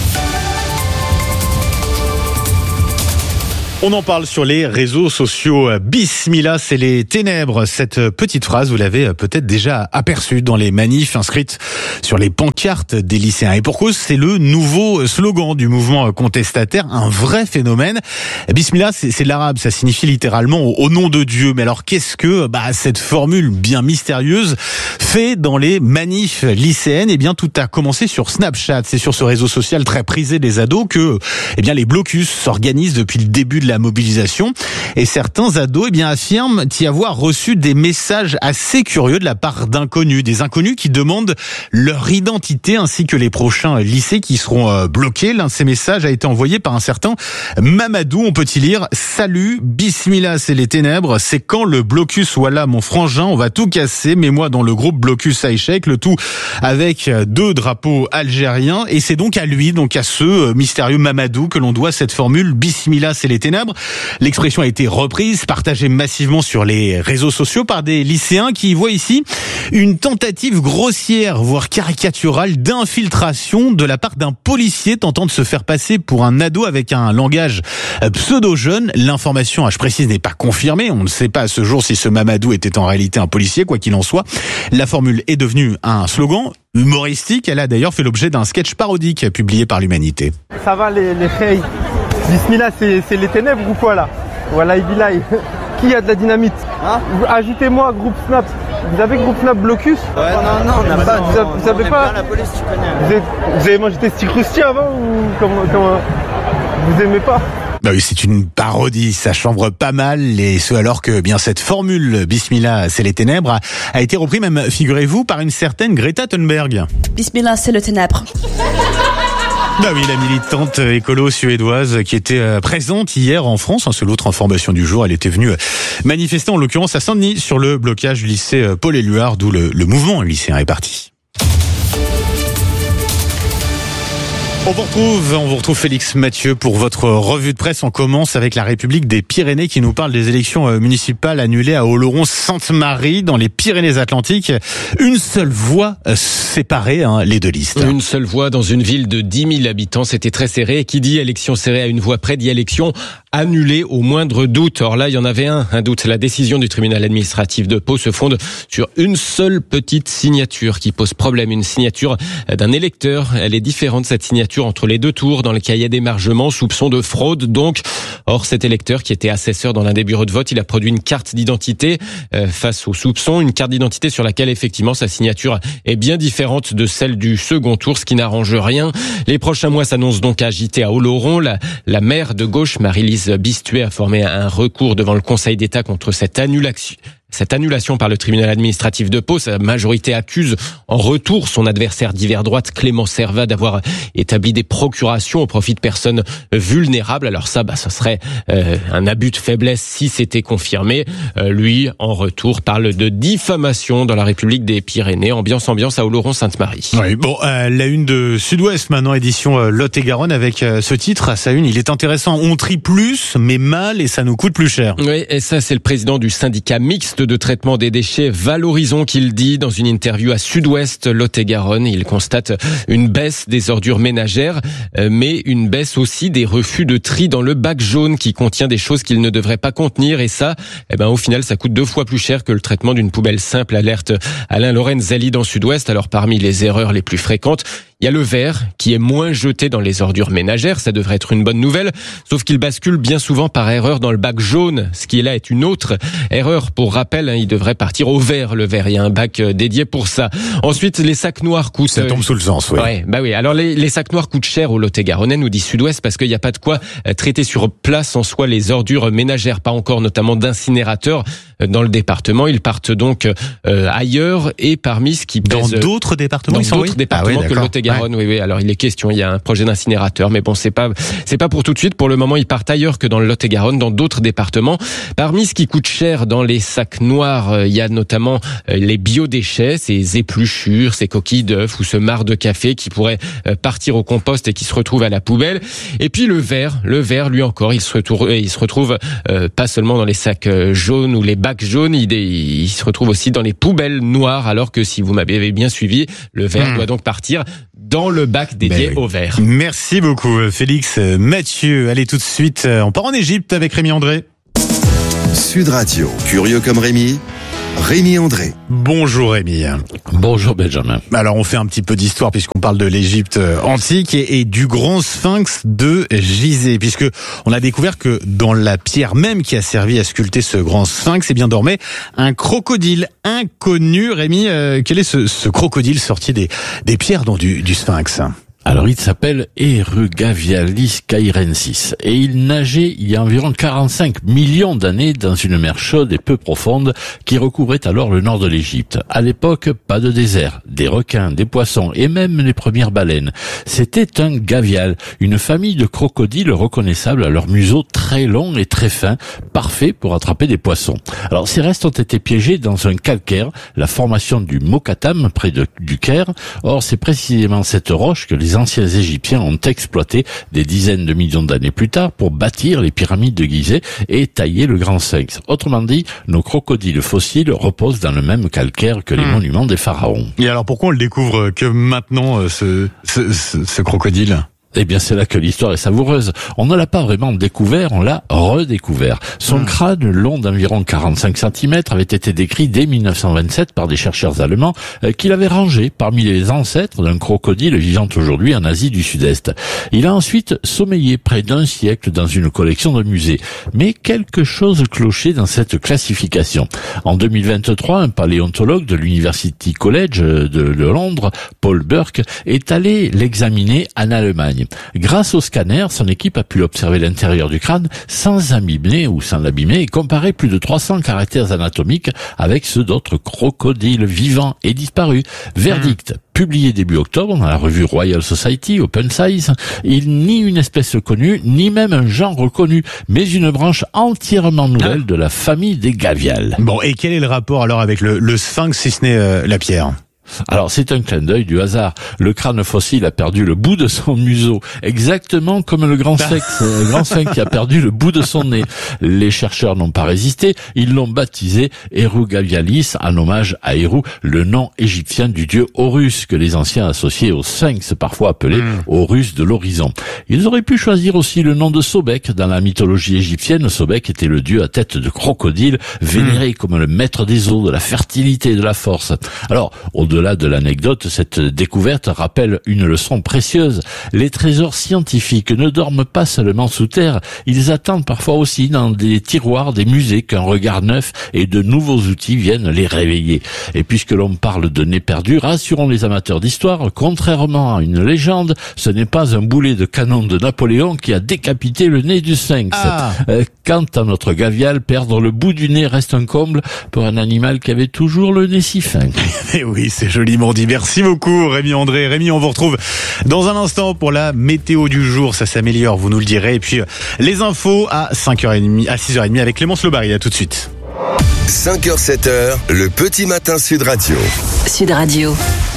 On en parle sur les réseaux sociaux. Bismillah, c'est les ténèbres. Cette petite phrase, vous l'avez peut-être déjà aperçue dans les manifs inscrites sur les pancartes des lycéens. Et pour cause, c'est le nouveau slogan du mouvement contestataire, un vrai phénomène. Bismillah, c'est, c'est de l'arabe, ça signifie littéralement au, au nom de Dieu. Mais alors, qu'est-ce que bah, cette formule bien mystérieuse fait dans les manifs lycéennes? Eh bien, tout a commencé sur Snapchat. C'est sur ce réseau social très prisé des ados que eh bien, les blocus s'organisent depuis le début de la la mobilisation, et certains ados eh bien, affirment y avoir reçu des messages assez curieux de la part d'inconnus, des inconnus qui demandent leur identité ainsi que les prochains lycées qui seront bloqués. L'un de ces messages a été envoyé par un certain Mamadou. On peut y lire: salut, bismillah, c'est les ténèbres, c'est quand le blocus, voilà mon frangin, on va tout casser, mets-moi dans le groupe blocus à échec, le tout avec deux drapeaux algériens, et c'est donc à lui, donc à ce mystérieux Mamadou que l'on doit cette formule bismillah, c'est les ténèbres. L'expression a été reprise, partagée massivement sur les réseaux sociaux par des lycéens qui voient ici une tentative grossière, voire caricaturale, d'infiltration de la part d'un policier tentant de se faire passer pour un ado avec un langage pseudo-jeune. L'information, je précise, n'est pas confirmée. On ne sait pas à ce jour si ce Mamadou était en réalité un policier, quoi qu'il en soit. La formule est devenue un slogan humoristique. Elle a d'ailleurs fait l'objet d'un sketch parodique publié par l'Humanité. Ça va les, les filles? Bismillah, c'est, c'est les ténèbres ou quoi là? Voilà, Ibilaï. Qui a de la dynamite? Hein? Ajoutez-moi groupe Snap. Vous avez groupe Snap Blocus? Ouais, non, non, on n'a pas. Vous, vous savez pas, pas la police, tu connais. Vous avez, vous avez mangé des sticks rustis avant ou comment, comment vous aimez pas? Bah oui, c'est une parodie, ça chambre pas mal, et ce alors que bien cette formule Bismillah, c'est les ténèbres a, a été repris même, figurez-vous, par une certaine Greta Thunberg. Bismillah, c'est le ténèbre. Bah oui, la militante écolo suédoise qui était présente hier en France. Seule autre information du jour, elle était venue manifester en l'occurrence à Saint-Denis sur le blocage du lycée Paul-Éluard, d'où le, le mouvement lycéen est parti. On vous retrouve, on vous retrouve Félix Mathieu pour votre revue de presse. On commence avec la République des Pyrénées qui nous parle des élections municipales annulées à Oloron-Sainte-Marie dans les Pyrénées-Atlantiques. Une seule voix séparait hein, les deux listes. Une seule voix dans une ville de dix mille habitants, c'était très serré. Et qui dit élection serrée à une voix près dit élection annulée au moindre doute. Or là, il y en avait un, un doute. La décision du tribunal administratif de Pau se fonde sur une seule petite signature qui pose problème. Une signature d'un électeur. Elle est différente, cette signature, entre les deux tours dans le cahier d'émargement, soupçon de fraude donc. Or cet électeur qui était assesseur dans l'un des bureaux de vote, il a produit une carte d'identité euh, face au soupçon, une carte d'identité sur laquelle effectivement sa signature est bien différente de celle du second tour, ce qui n'arrange rien. Les prochains mois s'annoncent donc agités à Oloron. La, la maire de gauche, Marie-Lise Bistuet, a formé un recours devant le Conseil d'État contre cette annulation. Cette annulation par le tribunal administratif de Pau. Sa majorité accuse en retour son adversaire d'hiver droite, Clément Servat, d'avoir établi des procurations au profit de personnes vulnérables. Alors ça, bah, ça serait euh, un abus de faiblesse si c'était confirmé. Euh, lui, en retour, parle de diffamation dans la République des Pyrénées. Ambiance, ambiance à Oloron-Sainte-Marie. Oui, bon, euh, la une de Sud-Ouest maintenant, édition euh, Lot-et-Garonne, avec euh, ce titre à sa une. Il est intéressant. On trie plus, mais mal, et ça nous coûte plus cher. Oui, et ça, c'est le président du syndicat mixte de traitement des déchets Valorisons qu'il dit dans une interview à Sud-Ouest Lot-et-Garonne. Il constate une baisse des ordures ménagères, mais une baisse aussi des refus de tri dans le bac jaune qui contient des choses qu'il ne devrait pas contenir. Et ça, eh ben, au final, ça coûte deux fois plus cher que le traitement d'une poubelle simple, alerte Alain Lorenzali dans Sud-Ouest. Alors, parmi les erreurs les plus fréquentes, il Il y a le verre qui est moins jeté dans les ordures ménagères, ça devrait être une bonne nouvelle, sauf qu'il bascule bien souvent par erreur dans le bac jaune, ce qui là est une autre erreur. Pour rappel, hein, il devrait partir au vert, le verre, il y a un bac dédié pour ça. Ensuite, les sacs noirs coûtent... Ça tombe sous le sens, oui. Ouais, bah oui. Alors les, les sacs noirs coûtent cher au Lot-et-Garonnais, nous dit Sud-Ouest, parce qu'il n'y a pas de quoi traiter sur place en soi les ordures ménagères, pas encore notamment d'incinérateurs dans le département. Ils partent donc euh, ailleurs et parmi ce qui pèse... Dans d'autres départements Dans d'autres oui. départements ah oui, que le Lot-et-Garonne, ouais. oui, oui. Alors il est question, il y a un projet d'incinérateur, mais bon, c'est pas, c'est pas pour tout de suite. Pour le moment, ils partent ailleurs que dans le Lot-et-Garonne, dans d'autres départements. Parmi ce qui coûte cher dans les sacs noirs, euh, il y a notamment euh, les biodéchets, ces épluchures, ces coquilles d'œufs ou ce marc de café qui pourraient euh, partir au compost et qui se retrouvent à la poubelle. Et puis le verre, le verre, lui encore, il se retrouve, il se retrouve euh, pas seulement dans les sacs euh, jaunes ou les bacs jaunes, il, il se retrouve aussi dans les poubelles noires, alors que si vous m'avez bien suivi, le verre mmh. doit donc partir dans le bac dédié ben oui. au verre. Merci beaucoup Félix. Mathieu, allez tout de suite, on part en Égypte avec Rémi André. Sud Radio, curieux comme Rémi, Rémi André. Bonjour Rémi. Bonjour Benjamin. Alors on fait un petit peu d'histoire puisqu'on parle de l'Égypte antique et, et du grand sphinx de Gizeh, puisque on a découvert que dans la pierre même qui a servi à sculpter ce grand sphinx, eh bien dormait un crocodile inconnu. Rémi, euh, quel est ce, ce crocodile sorti des, des pierres donc, du, du sphinx ? Alors il s'appelle Erugavialis cairensis et il nageait il y a environ quarante-cinq millions d'années dans une mer chaude et peu profonde qui recouvrait alors le nord de l'Égypte. À l'époque, pas de désert, des requins, des poissons et même les premières baleines. C'était un gavial, une famille de crocodiles reconnaissables à leur museau très long et très fin, parfait pour attraper des poissons. Alors ces restes ont été piégés dans un calcaire, la formation du Mokattam près de, du Caire. Or c'est précisément cette roche que les Les anciens Égyptiens ont exploité des dizaines de millions d'années plus tard pour bâtir les pyramides de Gizeh et tailler le grand sphinx. Autrement dit, nos crocodiles fossiles reposent dans le même calcaire que les mmh. monuments des pharaons. Et alors pourquoi on le découvre que maintenant, ce, ce, ce, ce crocodile ? Eh bien, c'est là que l'histoire est savoureuse. On ne l'a pas vraiment découvert, on l'a redécouvert. Son mmh. crâne, long d'environ quarante-cinq centimètres, avait été décrit dès mille neuf cent vingt-sept par des chercheurs allemands euh, qui l'avaient rangé parmi les ancêtres d'un crocodile vivant aujourd'hui en Asie du Sud-Est. Il a ensuite sommeillé près d'un siècle dans une collection de musées. Mais quelque chose clochait dans cette classification. En deux mille vingt-trois, un paléontologue de l'University College de, de Londres, Paul Burke, est allé l'examiner en Allemagne. Grâce au scanner, son équipe a pu observer l'intérieur du crâne sans abîmer ou sans l'abîmer et comparer plus de trois cents caractères anatomiques avec ceux d'autres crocodiles vivants et disparus. Verdict, publié début octobre dans la revue Royal Society Open Size, il nie une espèce connue, ni même un genre reconnu, mais une branche entièrement nouvelle ah. de la famille des gaviales. Bon, et quel est le rapport alors avec le, le sphinx si ce n'est euh, la pierre ? Alors c'est un clin d'œil du hasard. Le crâne fossile a perdu le bout de son museau, exactement comme le grand sphinx, le grand sphinx qui a perdu le bout de son nez. Les chercheurs n'ont pas résisté, ils l'ont baptisé Erugavialis en hommage à Eru, le nom égyptien du dieu Horus que les anciens associaient au sphinx, parfois appelé mmh. Horus de l'horizon. Ils auraient pu choisir aussi le nom de Sobek. Dans la mythologie égyptienne, Sobek était le dieu à tête de crocodile, vénéré mmh. comme le maître des eaux, de la fertilité et de la force. Alors, au-delà de l'anecdote, cette découverte rappelle une leçon précieuse. Les trésors scientifiques ne dorment pas seulement sous terre, ils attendent parfois aussi dans des tiroirs des musées qu'un regard neuf et de nouveaux outils viennent les réveiller. Et puisque l'on parle de nez perdu, rassurons les amateurs d'histoire, contrairement à une légende, ce n'est pas un boulet de canon de Napoléon qui a décapité le nez du sphinx. Ah. Euh, quant à notre gavial, perdre le bout du nez reste un comble pour un animal qui avait toujours le nez si fin. Et oui, c'est joliment dit. Merci beaucoup Rémi André. Rémi, on vous retrouve dans un instant pour la météo du jour. Ça s'améliore, vous nous le direz. Et puis les infos à cinq heures trente, à six heures trente avec Clémence Lebary. À tout de suite. cinq heures sept heures, le petit matin Sud Radio. Sud Radio.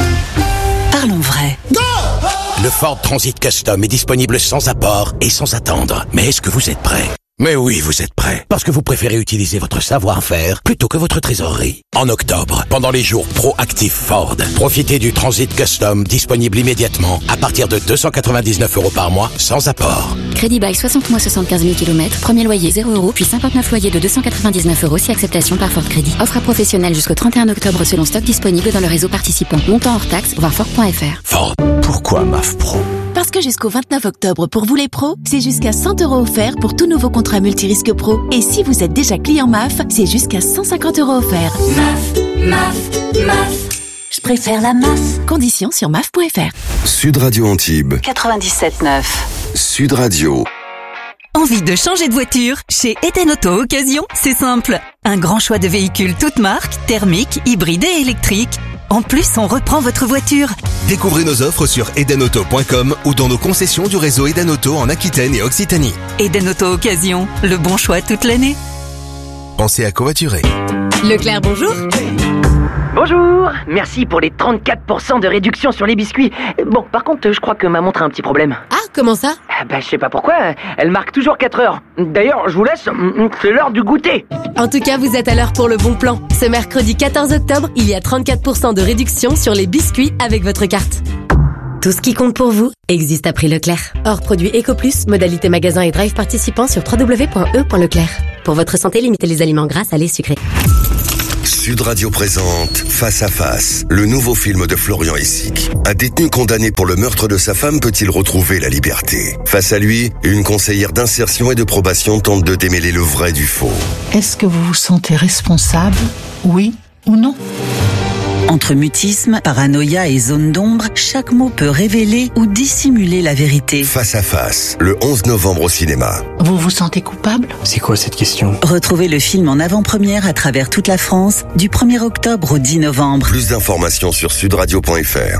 Parlons vrai. Go! Le Ford Transit Custom est disponible sans apport et sans attendre. Mais est-ce que vous êtes prêts ? Mais oui, vous êtes prêts, parce que vous préférez utiliser votre savoir-faire plutôt que votre trésorerie. En octobre, pendant les jours Pro-Active Ford, profitez du Transit Custom disponible immédiatement à partir de deux cent quatre-vingt-dix-neuf euros par mois, sans apport. Crédit bail soixante mois soixante-quinze mille kilomètres, premier loyer zéro euros, puis cinquante-neuf loyers de deux cent quatre-vingt-dix-neuf euros si acceptation par Ford Crédit. Offre à professionnels jusqu'au trente et un octobre selon stock disponible dans le réseau participant. Montant hors taxe, voir Ford point F R. Ford, pourquoi M A F Pro? Parce que jusqu'au vingt-neuf octobre, pour vous les pros, c'est jusqu'à cent euros offerts pour tout nouveau contrat multirisque pro. Et si vous êtes déjà client M A F, c'est jusqu'à cent cinquante euros offerts. M A F, M A F, M A F. Je préfère la M A F. Conditions sur M A F point F R. Sud Radio Antibes. quatre-vingt-dix-sept neuf. Sud Radio. Envie de changer de voiture? Chez Eden Auto Occasion, c'est simple. Un grand choix de véhicules toutes marques, thermiques, hybrides et électriques. En plus, on reprend votre voiture. Découvrez nos offres sur eden auto point com ou dans nos concessions du réseau Eden Auto en Aquitaine et Occitanie. Eden Auto Occasion, le bon choix toute l'année. Pensez à covoiturer. Leclerc, bonjour. Bonjour, merci pour les trente-quatre pour cent de réduction sur les biscuits. Bon, par contre, je crois que ma montre a un petit problème. Ah, comment ça? Bah, je sais pas pourquoi, elle marque toujours quatre heures. D'ailleurs, je vous laisse, c'est l'heure du goûter. En tout cas, vous êtes à l'heure pour le bon plan. Ce mercredi quatorze octobre, il y a trente-quatre pour cent de réduction sur les biscuits avec votre carte. Tout ce qui compte pour vous existe à prix Leclerc. Hors produit EcoPlus, modalité magasin et drive participant sur w w w point e point leclerc. Pour votre santé, limitez les aliments gras, salés, sucrés. Sud Radio présente Face à Face, le nouveau film de Florian Essic. Un détenu condamné pour le meurtre de sa femme peut-il retrouver la liberté? Face à lui, une conseillère d'insertion et de probation tente de démêler le vrai du faux. Est-ce que vous vous sentez responsable? Oui ou non? Entre mutisme, paranoïa et zone d'ombre, chaque mot peut révéler ou dissimuler la vérité. Face à Face, le onze novembre au cinéma. Vous vous sentez coupable? C'est quoi cette question? Retrouvez le film en avant-première à travers toute la France, du premier octobre au dix novembre. Plus d'informations sur sud radio point f r.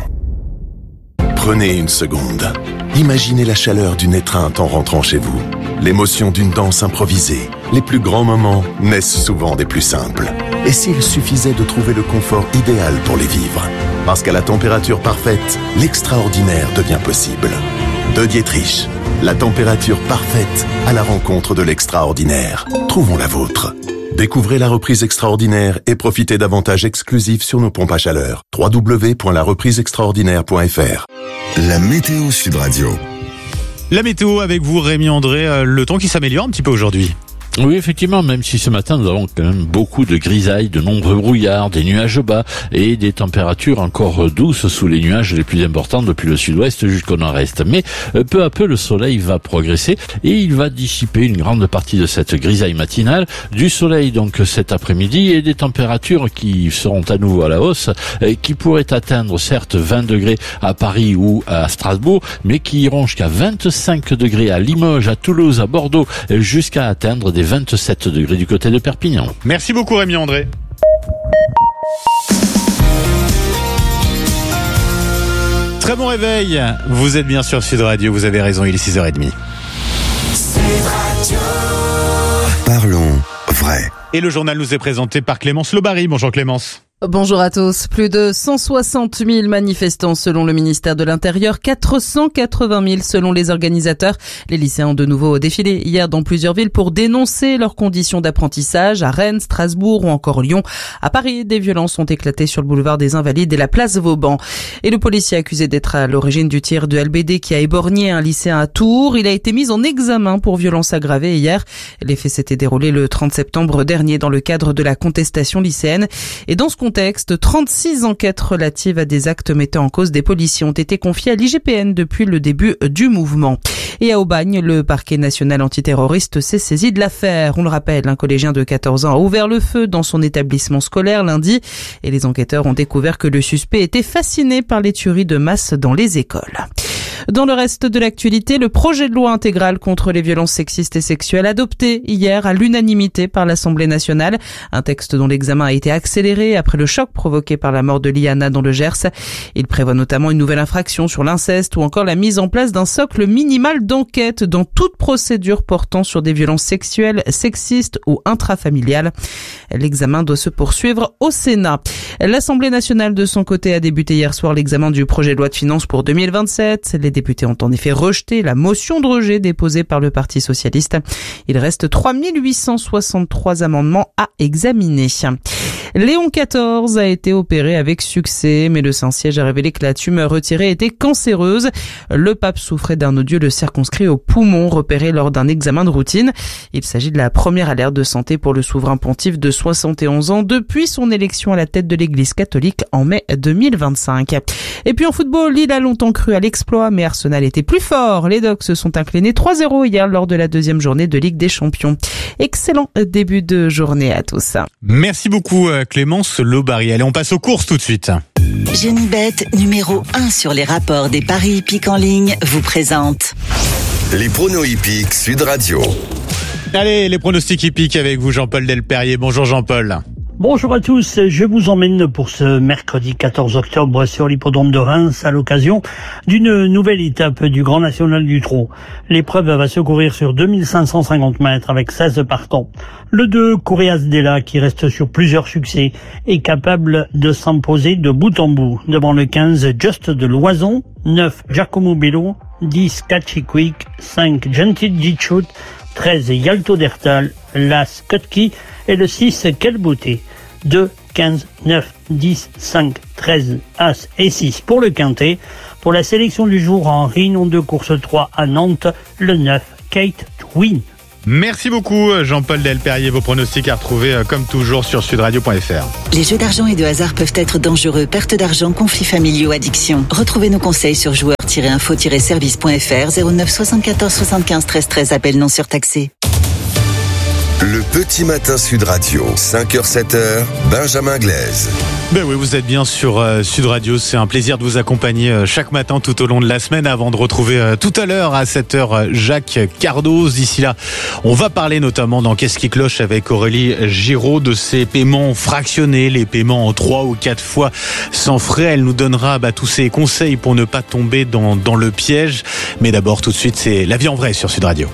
Prenez une seconde. Imaginez la chaleur d'une étreinte en rentrant chez vous. L'émotion d'une danse improvisée. Les plus grands moments naissent souvent des plus simples. Et s'il suffisait de trouver le confort idéal pour les vivre? Parce qu'à la température parfaite, l'extraordinaire devient possible. De Dietrich, la température parfaite à la rencontre de l'extraordinaire. Trouvons la vôtre. Découvrez la reprise extraordinaire et profitez d'avantages exclusifs sur nos pompes à chaleur. w w w point la reprise extraordinaire point f r. La météo Sud Radio. La météo avec vous, Rémi André, le temps qui s'améliore un petit peu aujourd'hui. Oui, effectivement, même si ce matin nous avons quand même beaucoup de grisailles, de nombreux brouillards, des nuages bas et des températures encore douces sous les nuages les plus importants depuis le sud-ouest jusqu'au nord-est. Mais peu à peu, le soleil va progresser et il va dissiper une grande partie de cette grisaille matinale. Du soleil donc cet après-midi et des températures qui seront à nouveau à la hausse, qui pourraient atteindre certes vingt degrés à Paris ou à Strasbourg, mais qui iront jusqu'à vingt-cinq degrés à Limoges, à Toulouse, à Bordeaux, jusqu'à atteindre des vingt-sept degrés du côté de Perpignan. Merci beaucoup Rémi André. Très bon réveil, vous êtes bien sur Sud Radio, vous avez raison, il est six heures trente. Parlons vrai. Et le journal nous est présenté par Clémence Lobary. Bonjour Clémence. Bonjour à tous. Plus de cent soixante mille manifestants selon le ministère de l'Intérieur, quatre cent quatre-vingt mille selon les organisateurs. Les lycéens ont de nouveau défilé hier dans plusieurs villes pour dénoncer leurs conditions d'apprentissage à Rennes, Strasbourg ou encore Lyon. À Paris, des violences ont éclaté sur le boulevard des Invalides et la place Vauban. Et le policier accusé d'être à l'origine du tir de L B D qui a éborgné un lycéen à Tours, il a été mis en examen pour violence aggravée hier. Les faits s'étaient déroulés le trente septembre dernier dans le cadre de la contestation lycéenne. Et dans ce contexte, trente-six enquêtes relatives à des actes mettant en cause des policiers ont été confiées à l'I G P N depuis le début du mouvement. Et à Aubagne, le parquet national antiterroriste s'est saisi de l'affaire. On le rappelle, un collégien de quatorze ans a ouvert le feu dans son établissement scolaire lundi et les enquêteurs ont découvert que le suspect était fasciné par les tueries de masse dans les écoles. Dans le reste de l'actualité, le projet de loi intégral contre les violences sexistes et sexuelles adopté hier à l'unanimité par l'Assemblée nationale. Un texte dont l'examen a été accéléré après le choc provoqué par la mort de Liana dans le Gers. Il prévoit notamment une nouvelle infraction sur l'inceste ou encore la mise en place d'un socle minimal d'enquête dans toute procédure portant sur des violences sexuelles, sexistes ou intrafamiliales. L'examen doit se poursuivre au Sénat. L'Assemblée nationale, de son côté, a débuté hier soir l'examen du projet de loi de finances pour deux mille vingt-sept. Les députés ont en effet rejeté la motion de rejet déposée par le Parti socialiste. Il reste trois mille huit cent soixante-trois amendements à examiner. Léon quatorze a été opéré avec succès, mais le Saint-Siège a révélé que la tumeur retirée était cancéreuse. Le pape souffrait d'un nodule circonscrit au poumon repéré lors d'un examen de routine. Il s'agit de la première alerte de santé pour le souverain pontife de soixante et onze ans depuis son élection à la tête de l'Église catholique en mai deux mille vingt-cinq. Et puis en football, Lille a longtemps cru à l'exploit, mais Arsenal était plus fort. Les Dogs se sont inclinés trois zéro hier lors de la deuxième journée de Ligue des Champions. Excellent début de journée à tous. Merci beaucoup Clémence Lobary. Allez, on passe aux courses tout de suite. Genibet, numéro un sur les rapports des paris hippiques en ligne, vous présente les pronos hippiques Sud Radio. Allez, les pronostics hippiques avec vous, Jean-Paul Delperrier. Bonjour Jean-Paul. Bonjour à tous, je vous emmène pour ce mercredi quatorze octobre sur l'hippodrome de Reims à l'occasion d'une nouvelle étape du Grand National du Trot. L'épreuve va se courir sur deux mille cinq cent cinquante mètres avec seize partants. Le deux, Coréas Della, qui reste sur plusieurs succès, est capable de s'imposer de bout en bout devant le quinze Just de Loison, neuf Giacomo Bello, dix Catchy Quick, cinq Gentil Gichut, treize Yalto Dertal, l'As Kutki et le six Quelle Beauté. deux, quinze, neuf, dix, cinq, treize, As et six pour le quintet. Pour la sélection du jour en Réunion deux course trois à Nantes, le neuf Kate Twin. Merci beaucoup Jean-Paul Delperrier. Vos pronostics à retrouver comme toujours sur sudradio point f r. Les jeux d'argent et de hasard peuvent être dangereux. Perte d'argent, conflits familiaux, addiction. Retrouvez nos conseils sur joueurs tiret info tiret service point f r. Zéro neuf soixante-quatorze soixante-quinze treize treize. Appel non surtaxé. Le petit matin Sud Radio, cinq heures sept heures, Benjamin Glaise. Ben oui, vous êtes bien sur euh, Sud Radio. C'est un plaisir de vous accompagner euh, chaque matin tout au long de la semaine avant de retrouver euh, tout à l'heure à sept heures euh, Jacques Cardoz. D'ici là, on va parler notamment dans Qu'est-ce qui cloche avec Aurélie Giraud de ces paiements fractionnés, les paiements en trois ou quatre fois sans frais. Elle nous donnera bah, tous ses conseils pour ne pas tomber dans, dans le piège. Mais d'abord, tout de suite, c'est La vie en vrai sur Sud Radio.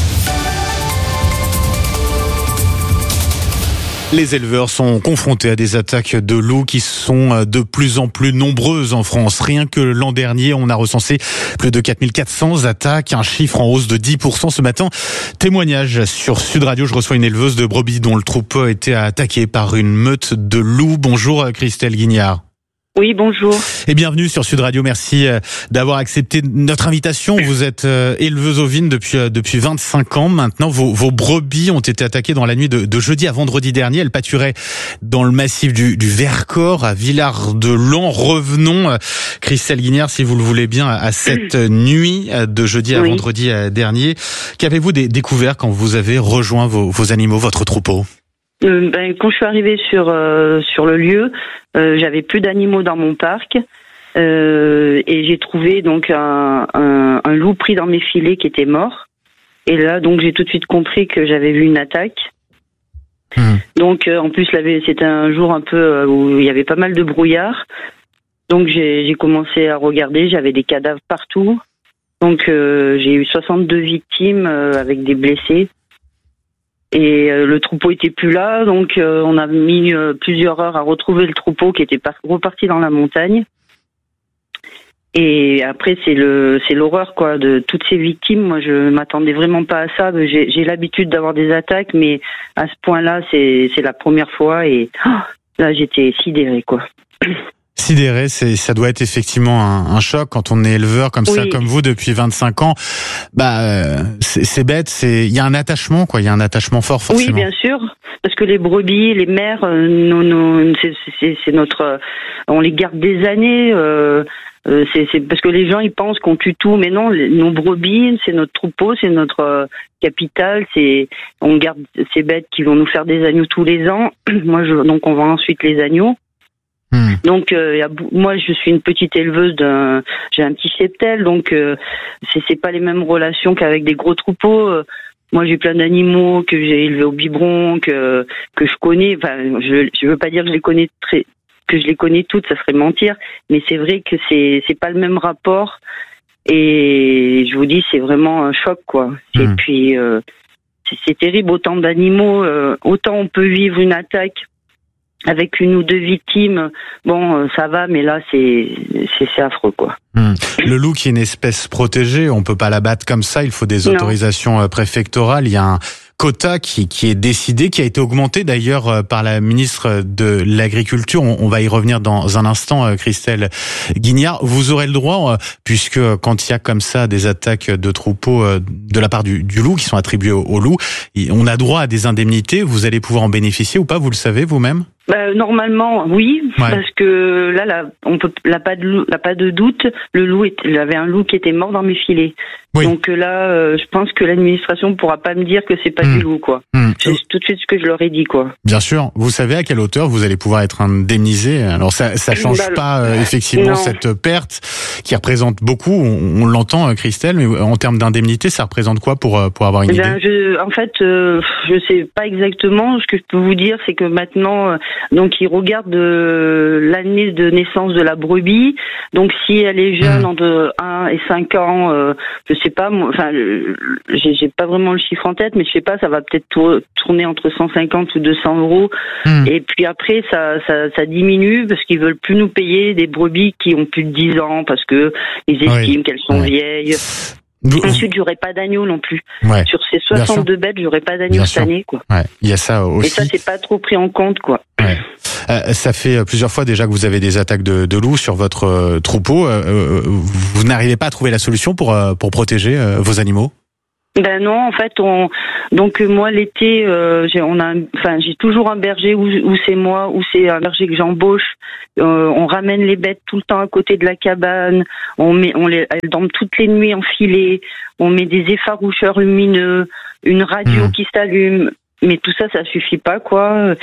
Les éleveurs sont confrontés à des attaques de loups qui sont de plus en plus nombreuses en France. Rien que l'an dernier, on a recensé plus de quatre mille quatre cents attaques, un chiffre en hausse de dix pour cent ce matin. Témoignage sur Sud Radio, je reçois une éleveuse de brebis dont le troupeau a été attaqué par une meute de loups. Bonjour Christelle Guignard. Oui, bonjour. Et bienvenue sur Sud Radio. Merci d'avoir accepté notre invitation. Vous êtes éleveuse ovine depuis depuis vingt-cinq ans maintenant. Vos, vos brebis ont été attaquées dans la nuit de, de jeudi à vendredi dernier. Elles pâturaient dans le massif du, du Vercors à Villard-de-Lans. Revenons, Christelle Guignard, si vous le voulez bien, à cette nuit de jeudi à oui. vendredi dernier. Qu'avez-vous découvert quand vous avez rejoint vos, vos animaux, votre troupeau ? Euh, ben, quand je suis arrivée sur euh, sur le lieu, euh, j'avais plus d'animaux dans mon parc euh, et j'ai trouvé donc un, un, un loup pris dans mes filets qui était mort. Et là, donc j'ai tout de suite compris que j'avais vu une attaque. Mmh. Donc euh, en plus, c'était un jour un peu où il y avait pas mal de brouillard. Donc j'ai, j'ai commencé à regarder, j'avais des cadavres partout. Donc euh, j'ai eu soixante-deux victimes euh, avec des blessés. Et euh, le troupeau était plus là, donc euh, on a mis euh, plusieurs heures à retrouver le troupeau qui était pas, reparti dans la montagne. Et après c'est le c'est l'horreur quoi de toutes ces victimes. Moi je m'attendais vraiment pas à ça. J'ai, j'ai l'habitude d'avoir des attaques, mais à ce point-là c'est c'est la première fois et oh, là j'étais sidérée quoi. Sidéré, c'est, ça doit être effectivement un, un choc quand on est éleveur comme oui. ça, comme vous depuis vingt-cinq ans. Bah, euh, c'est, c'est bête, c'est, il y a un attachement, quoi. Il y a un attachement fort, forcément. Oui, bien sûr, parce que les brebis, les mères, euh, nous, nous, c'est, c'est, c'est notre, euh, on les garde des années. Euh, euh, c'est, c'est parce que les gens ils pensent qu'on tue tout, mais non, les, nos brebis, c'est notre troupeau, c'est notre euh, capital. C'est, on garde ces bêtes qui vont nous faire des agneaux tous les ans. Moi, je, donc on vend ensuite les agneaux. Mmh. Donc euh, y a, moi je suis une petite éleveuse d'un j'ai un petit cheptel donc euh, c'est c'est pas les mêmes relations qu'avec des gros troupeaux. Euh, moi j'ai plein d'animaux que j'ai élevés au biberon que que je connais, enfin je je veux pas dire que je les connais très que je les connais toutes, ça serait mentir, mais c'est vrai que c'est c'est pas le même rapport et je vous dis c'est vraiment un choc quoi. Mmh. Et puis euh, c'est, c'est terrible, autant d'animaux, euh, autant on peut vivre une attaque avec une ou deux victimes, bon, euh, ça va, mais là, c'est, c'est, c'est affreux, quoi. Hum. Le loup qui est une espèce protégée, on peut pas l'abattre comme ça, il faut des Non. autorisations préfectorales, il y a un quota qui, qui est décidé, qui a été augmenté d'ailleurs par la ministre de l'Agriculture. On, on va y revenir dans un instant, Christelle Guignard. Vous aurez le droit, puisque quand il y a comme ça des attaques de troupeaux de la part du, du loup qui sont attribuées au, au loup, on a droit à des indemnités. Vous allez pouvoir en bénéficier ou pas, vous le savez vous-même ? Bah, normalement, oui, ouais. Parce que là, là, on peut, là, pas de, loup, là, pas de doute, le loup, était, il y avait un loup qui était mort dans mes filets. Oui. Donc là, euh, je pense que l'administration pourra pas me dire que c'est pas mmh. du loup, quoi. Mmh. C'est tout de suite ce que je leur ai dit, quoi. Bien sûr. Vous savez à quelle hauteur vous allez pouvoir être indemnisé. Alors ça, ça change bah, pas euh, effectivement non. cette perte qui représente beaucoup. On, on l'entend, Christelle, mais en termes d'indemnité, ça représente quoi pour pour avoir une ben, idée je, En fait, euh, je sais pas exactement. Ce que je peux vous dire, c'est que maintenant, euh, donc ils regardent euh, l'année de naissance de la brebis. Donc si elle est jeune, mmh. entre un et cinq ans, euh, je sais pas, moi, enfin, j'ai, j'ai pas vraiment le chiffre en tête, mais je sais pas, ça va peut-être tourner entre cent cinquante ou deux cents euros. Mmh. Et puis après, ça, ça, ça diminue parce qu'ils veulent plus nous payer des brebis qui ont plus de dix ans parce que ils estiment oui. qu'elles sont oui. vieilles. Vous, Ensuite, j'aurais pas d'agneau non plus. Ouais. Sur ces soixante-deux bêtes, j'aurais pas d'agneau cette année, quoi. Ouais. Il y a ça aussi. Et ça, c'est pas trop pris en compte, quoi. Ouais. Euh, ça fait plusieurs fois déjà que vous avez des attaques de, de loups sur votre euh, troupeau. Euh, vous n'arrivez pas à trouver la solution pour euh, pour protéger euh, vos animaux ? Ben non, en fait, on donc moi l'été, euh, j'ai on a, enfin j'ai toujours un berger où, où c'est moi, où c'est un berger que j'embauche. Euh, on ramène les bêtes tout le temps à côté de la cabane. On met, on les, elles dorment toutes les nuits en filet. On met des effaroucheurs lumineux, une radio mmh. qui s'allume. Mais tout ça, ça suffit pas, quoi.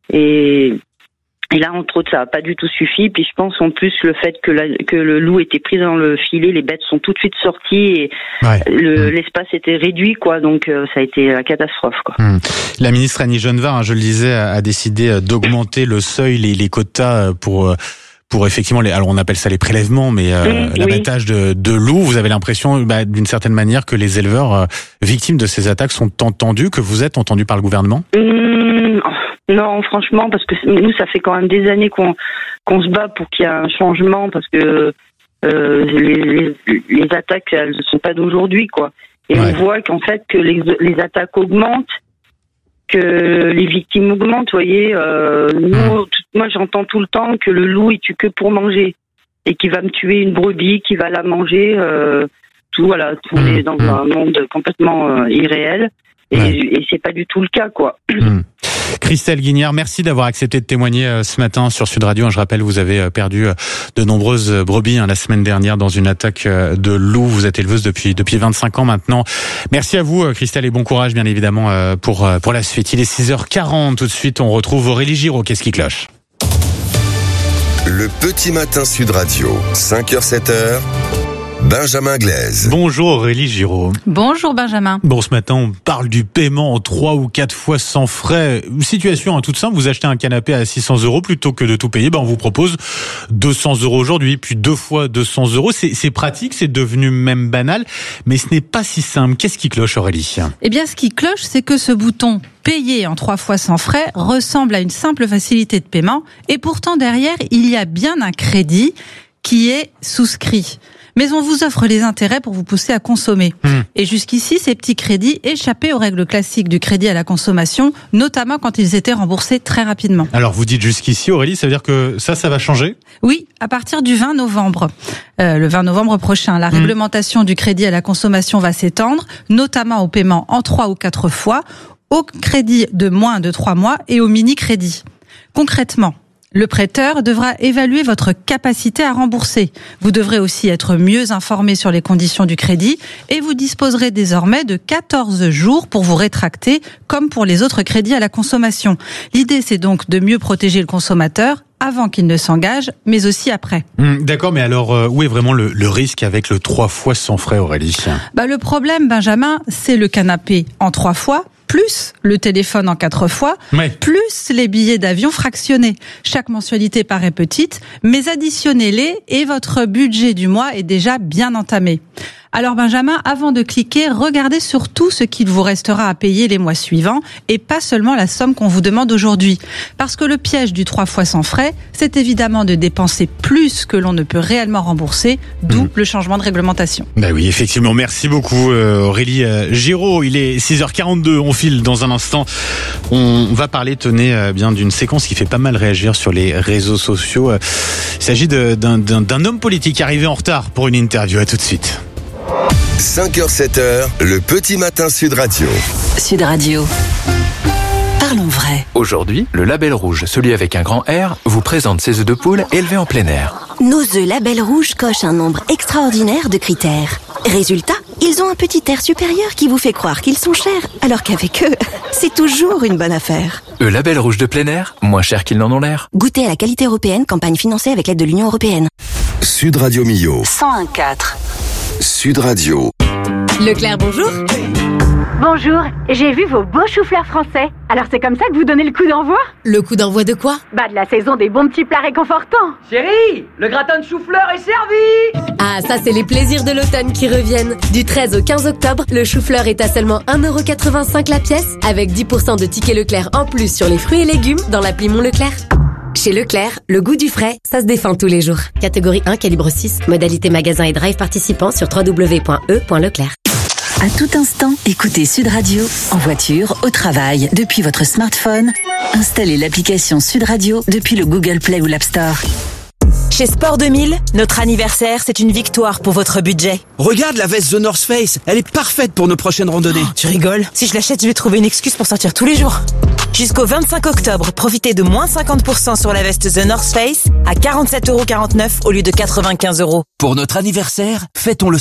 Et Et là, entre autres, ça n'a pas du tout suffi. Puis je pense en plus le fait que, la, que le loup était pris dans le filet, les bêtes sont tout de suite sorties et ouais. le, mmh. l'espace était réduit, quoi. Donc euh, ça a été la catastrophe, quoi. Mmh. La ministre Annie Genevard, hein, je le disais, a, a décidé d'augmenter le seuil, les, les quotas pour pour effectivement les. Alors on appelle ça les prélèvements, mais euh, mmh, l'abattage oui. de, de loups. Vous avez l'impression, bah, d'une certaine manière, que les éleveurs euh, victimes de ces attaques sont entendus, que vous êtes entendus par le gouvernement ? mmh. Non, franchement, parce que nous, ça fait quand même des années qu'on qu'on se bat pour qu'il y ait un changement, parce que euh, les, les, les attaques, elles ne sont pas d'aujourd'hui, quoi. Et ouais. on voit qu'en fait, que les, les attaques augmentent, que les victimes augmentent, vous voyez. Euh, nous, tout, moi, j'entends tout le temps que le loup, il tue que pour manger, et qu'il va me tuer une brebis, qu'il va la manger, euh, tout, voilà, tout mmh. est dans mmh. un monde complètement euh, irréel. Et, ouais. et c'est pas du tout le cas, quoi. Mmh. Christelle Guignard, merci d'avoir accepté de témoigner ce matin sur Sud Radio. Je rappelle, vous avez perdu de nombreuses brebis la semaine dernière dans une attaque de loup. Vous êtes éleveuse depuis depuis vingt-cinq ans maintenant. Merci à vous, Christelle, et bon courage, bien évidemment, pour pour la suite. Il est six heures quarante. Tout de suite, on retrouve Aurélie Giraud. Qu'est-ce qui cloche ? Le petit matin Sud Radio, cinq heures sept heures. Benjamin Glaise. Bonjour Aurélie Giraud. Bonjour Benjamin. Bon, ce matin, on parle du paiement en trois ou quatre fois sans frais. Situation hein, toute simple, vous achetez un canapé à six cents euros plutôt que de tout payer, ben on vous propose deux cents euros aujourd'hui, puis deux fois deux cents euros. C'est, c'est pratique, c'est devenu même banal, mais ce n'est pas si simple. Qu'est-ce qui cloche, Aurélie ? Eh bien, ce qui cloche, c'est que ce bouton payer en trois fois sans frais ressemble à une simple facilité de paiement, et pourtant derrière, il y a bien un crédit qui est souscrit. Mais on vous offre les intérêts pour vous pousser à consommer. Mmh. Et jusqu'ici, ces petits crédits échappaient aux règles classiques du crédit à la consommation, notamment quand ils étaient remboursés très rapidement. Alors vous dites jusqu'ici, Aurélie, ça veut dire que ça, ça va changer ? Oui, à partir du vingt novembre. Euh, le vingt novembre prochain, la mmh. réglementation du crédit à la consommation va s'étendre, notamment au paiement en trois ou quatre fois, au crédit de moins de trois mois et au mini-crédit. Concrètement, le prêteur devra évaluer votre capacité à rembourser. Vous devrez aussi être mieux informé sur les conditions du crédit et vous disposerez désormais de quatorze jours pour vous rétracter, comme pour les autres crédits à la consommation. L'idée, c'est donc de mieux protéger le consommateur avant qu'il ne s'engage, mais aussi après. Mmh, d'accord, mais alors euh, où est vraiment le, le risque avec le trois fois sans frais, Aurélie ? Bah, le problème, Benjamin, c'est le canapé en trois fois, plus le téléphone en quatre fois, ouais. plus les billets d'avion fractionnés. Chaque mensualité paraît petite, mais additionnez-les et votre budget du mois est déjà bien entamé. Alors Benjamin, avant de cliquer, regardez surtout ce qu'il vous restera à payer les mois suivants et pas seulement la somme qu'on vous demande aujourd'hui. Parce que le piège du trois fois sans frais, c'est évidemment de dépenser plus que l'on ne peut réellement rembourser, d'où mmh. le changement de réglementation. Bah oui, effectivement. Merci beaucoup Aurélie Giraud. Il est six heures quarante-deux, on file dans un instant. On va parler, tenez, bien d'une séquence qui fait pas mal réagir sur les réseaux sociaux. Il s'agit de, d'un, d'un, d'un homme politique arrivé en retard pour une interview. À tout de suite. cinq heures sept heures, le petit matin Sud Radio. Sud Radio. Parlons vrai. Aujourd'hui, le Label Rouge, celui avec un grand R, vous présente ses œufs de poule élevés en plein air. Nos œufs Label Rouge cochent un nombre extraordinaire de critères. Résultat, ils ont un petit air supérieur qui vous fait croire qu'ils sont chers, alors qu'avec eux, c'est toujours une bonne affaire. Œufs Label Rouge de plein air, moins cher qu'ils n'en ont l'air. Goûtez à la qualité européenne, campagne financée avec l'aide de l'Union européenne. Sud Radio Millau. cent un virgule quatre. Sud Radio. Leclerc, bonjour. Bonjour, j'ai vu vos beaux choux-fleurs français. Alors c'est comme ça que vous donnez le coup d'envoi ? Le coup d'envoi de quoi ? Bah de la saison des bons petits plats réconfortants. Chérie, le gratin de chou-fleur est servi. Ah, ça c'est les plaisirs de l'automne qui reviennent. Du treize au quinze octobre, le chou-fleur est à seulement un euro quatre-vingt-cinq la pièce, avec dix pour cent de tickets Leclerc en plus sur les fruits et légumes dans l'appli Mon Leclerc. Chez Leclerc, le goût du frais, ça se défend tous les jours. Catégorie un, calibre six, modalité magasin et drive participant sur w w w point e point leclerc. À tout instant, écoutez Sud Radio, en voiture, au travail, depuis votre smartphone. Installez l'application Sud Radio depuis le Google Play ou l'App Store. Chez Sport deux mille, notre anniversaire, c'est une victoire pour votre budget. Regarde la veste The North Face, elle est parfaite pour nos prochaines randonnées. Oh, tu rigoles? Si je l'achète, je vais trouver une excuse pour sortir tous les jours. Jusqu'au vingt-cinq octobre, profitez de moins cinquante pour cent sur la veste The North Face à quarante-sept euros quarante-neuf au lieu de quatre-vingt-quinze euros. Pour notre anniversaire, fêtons-le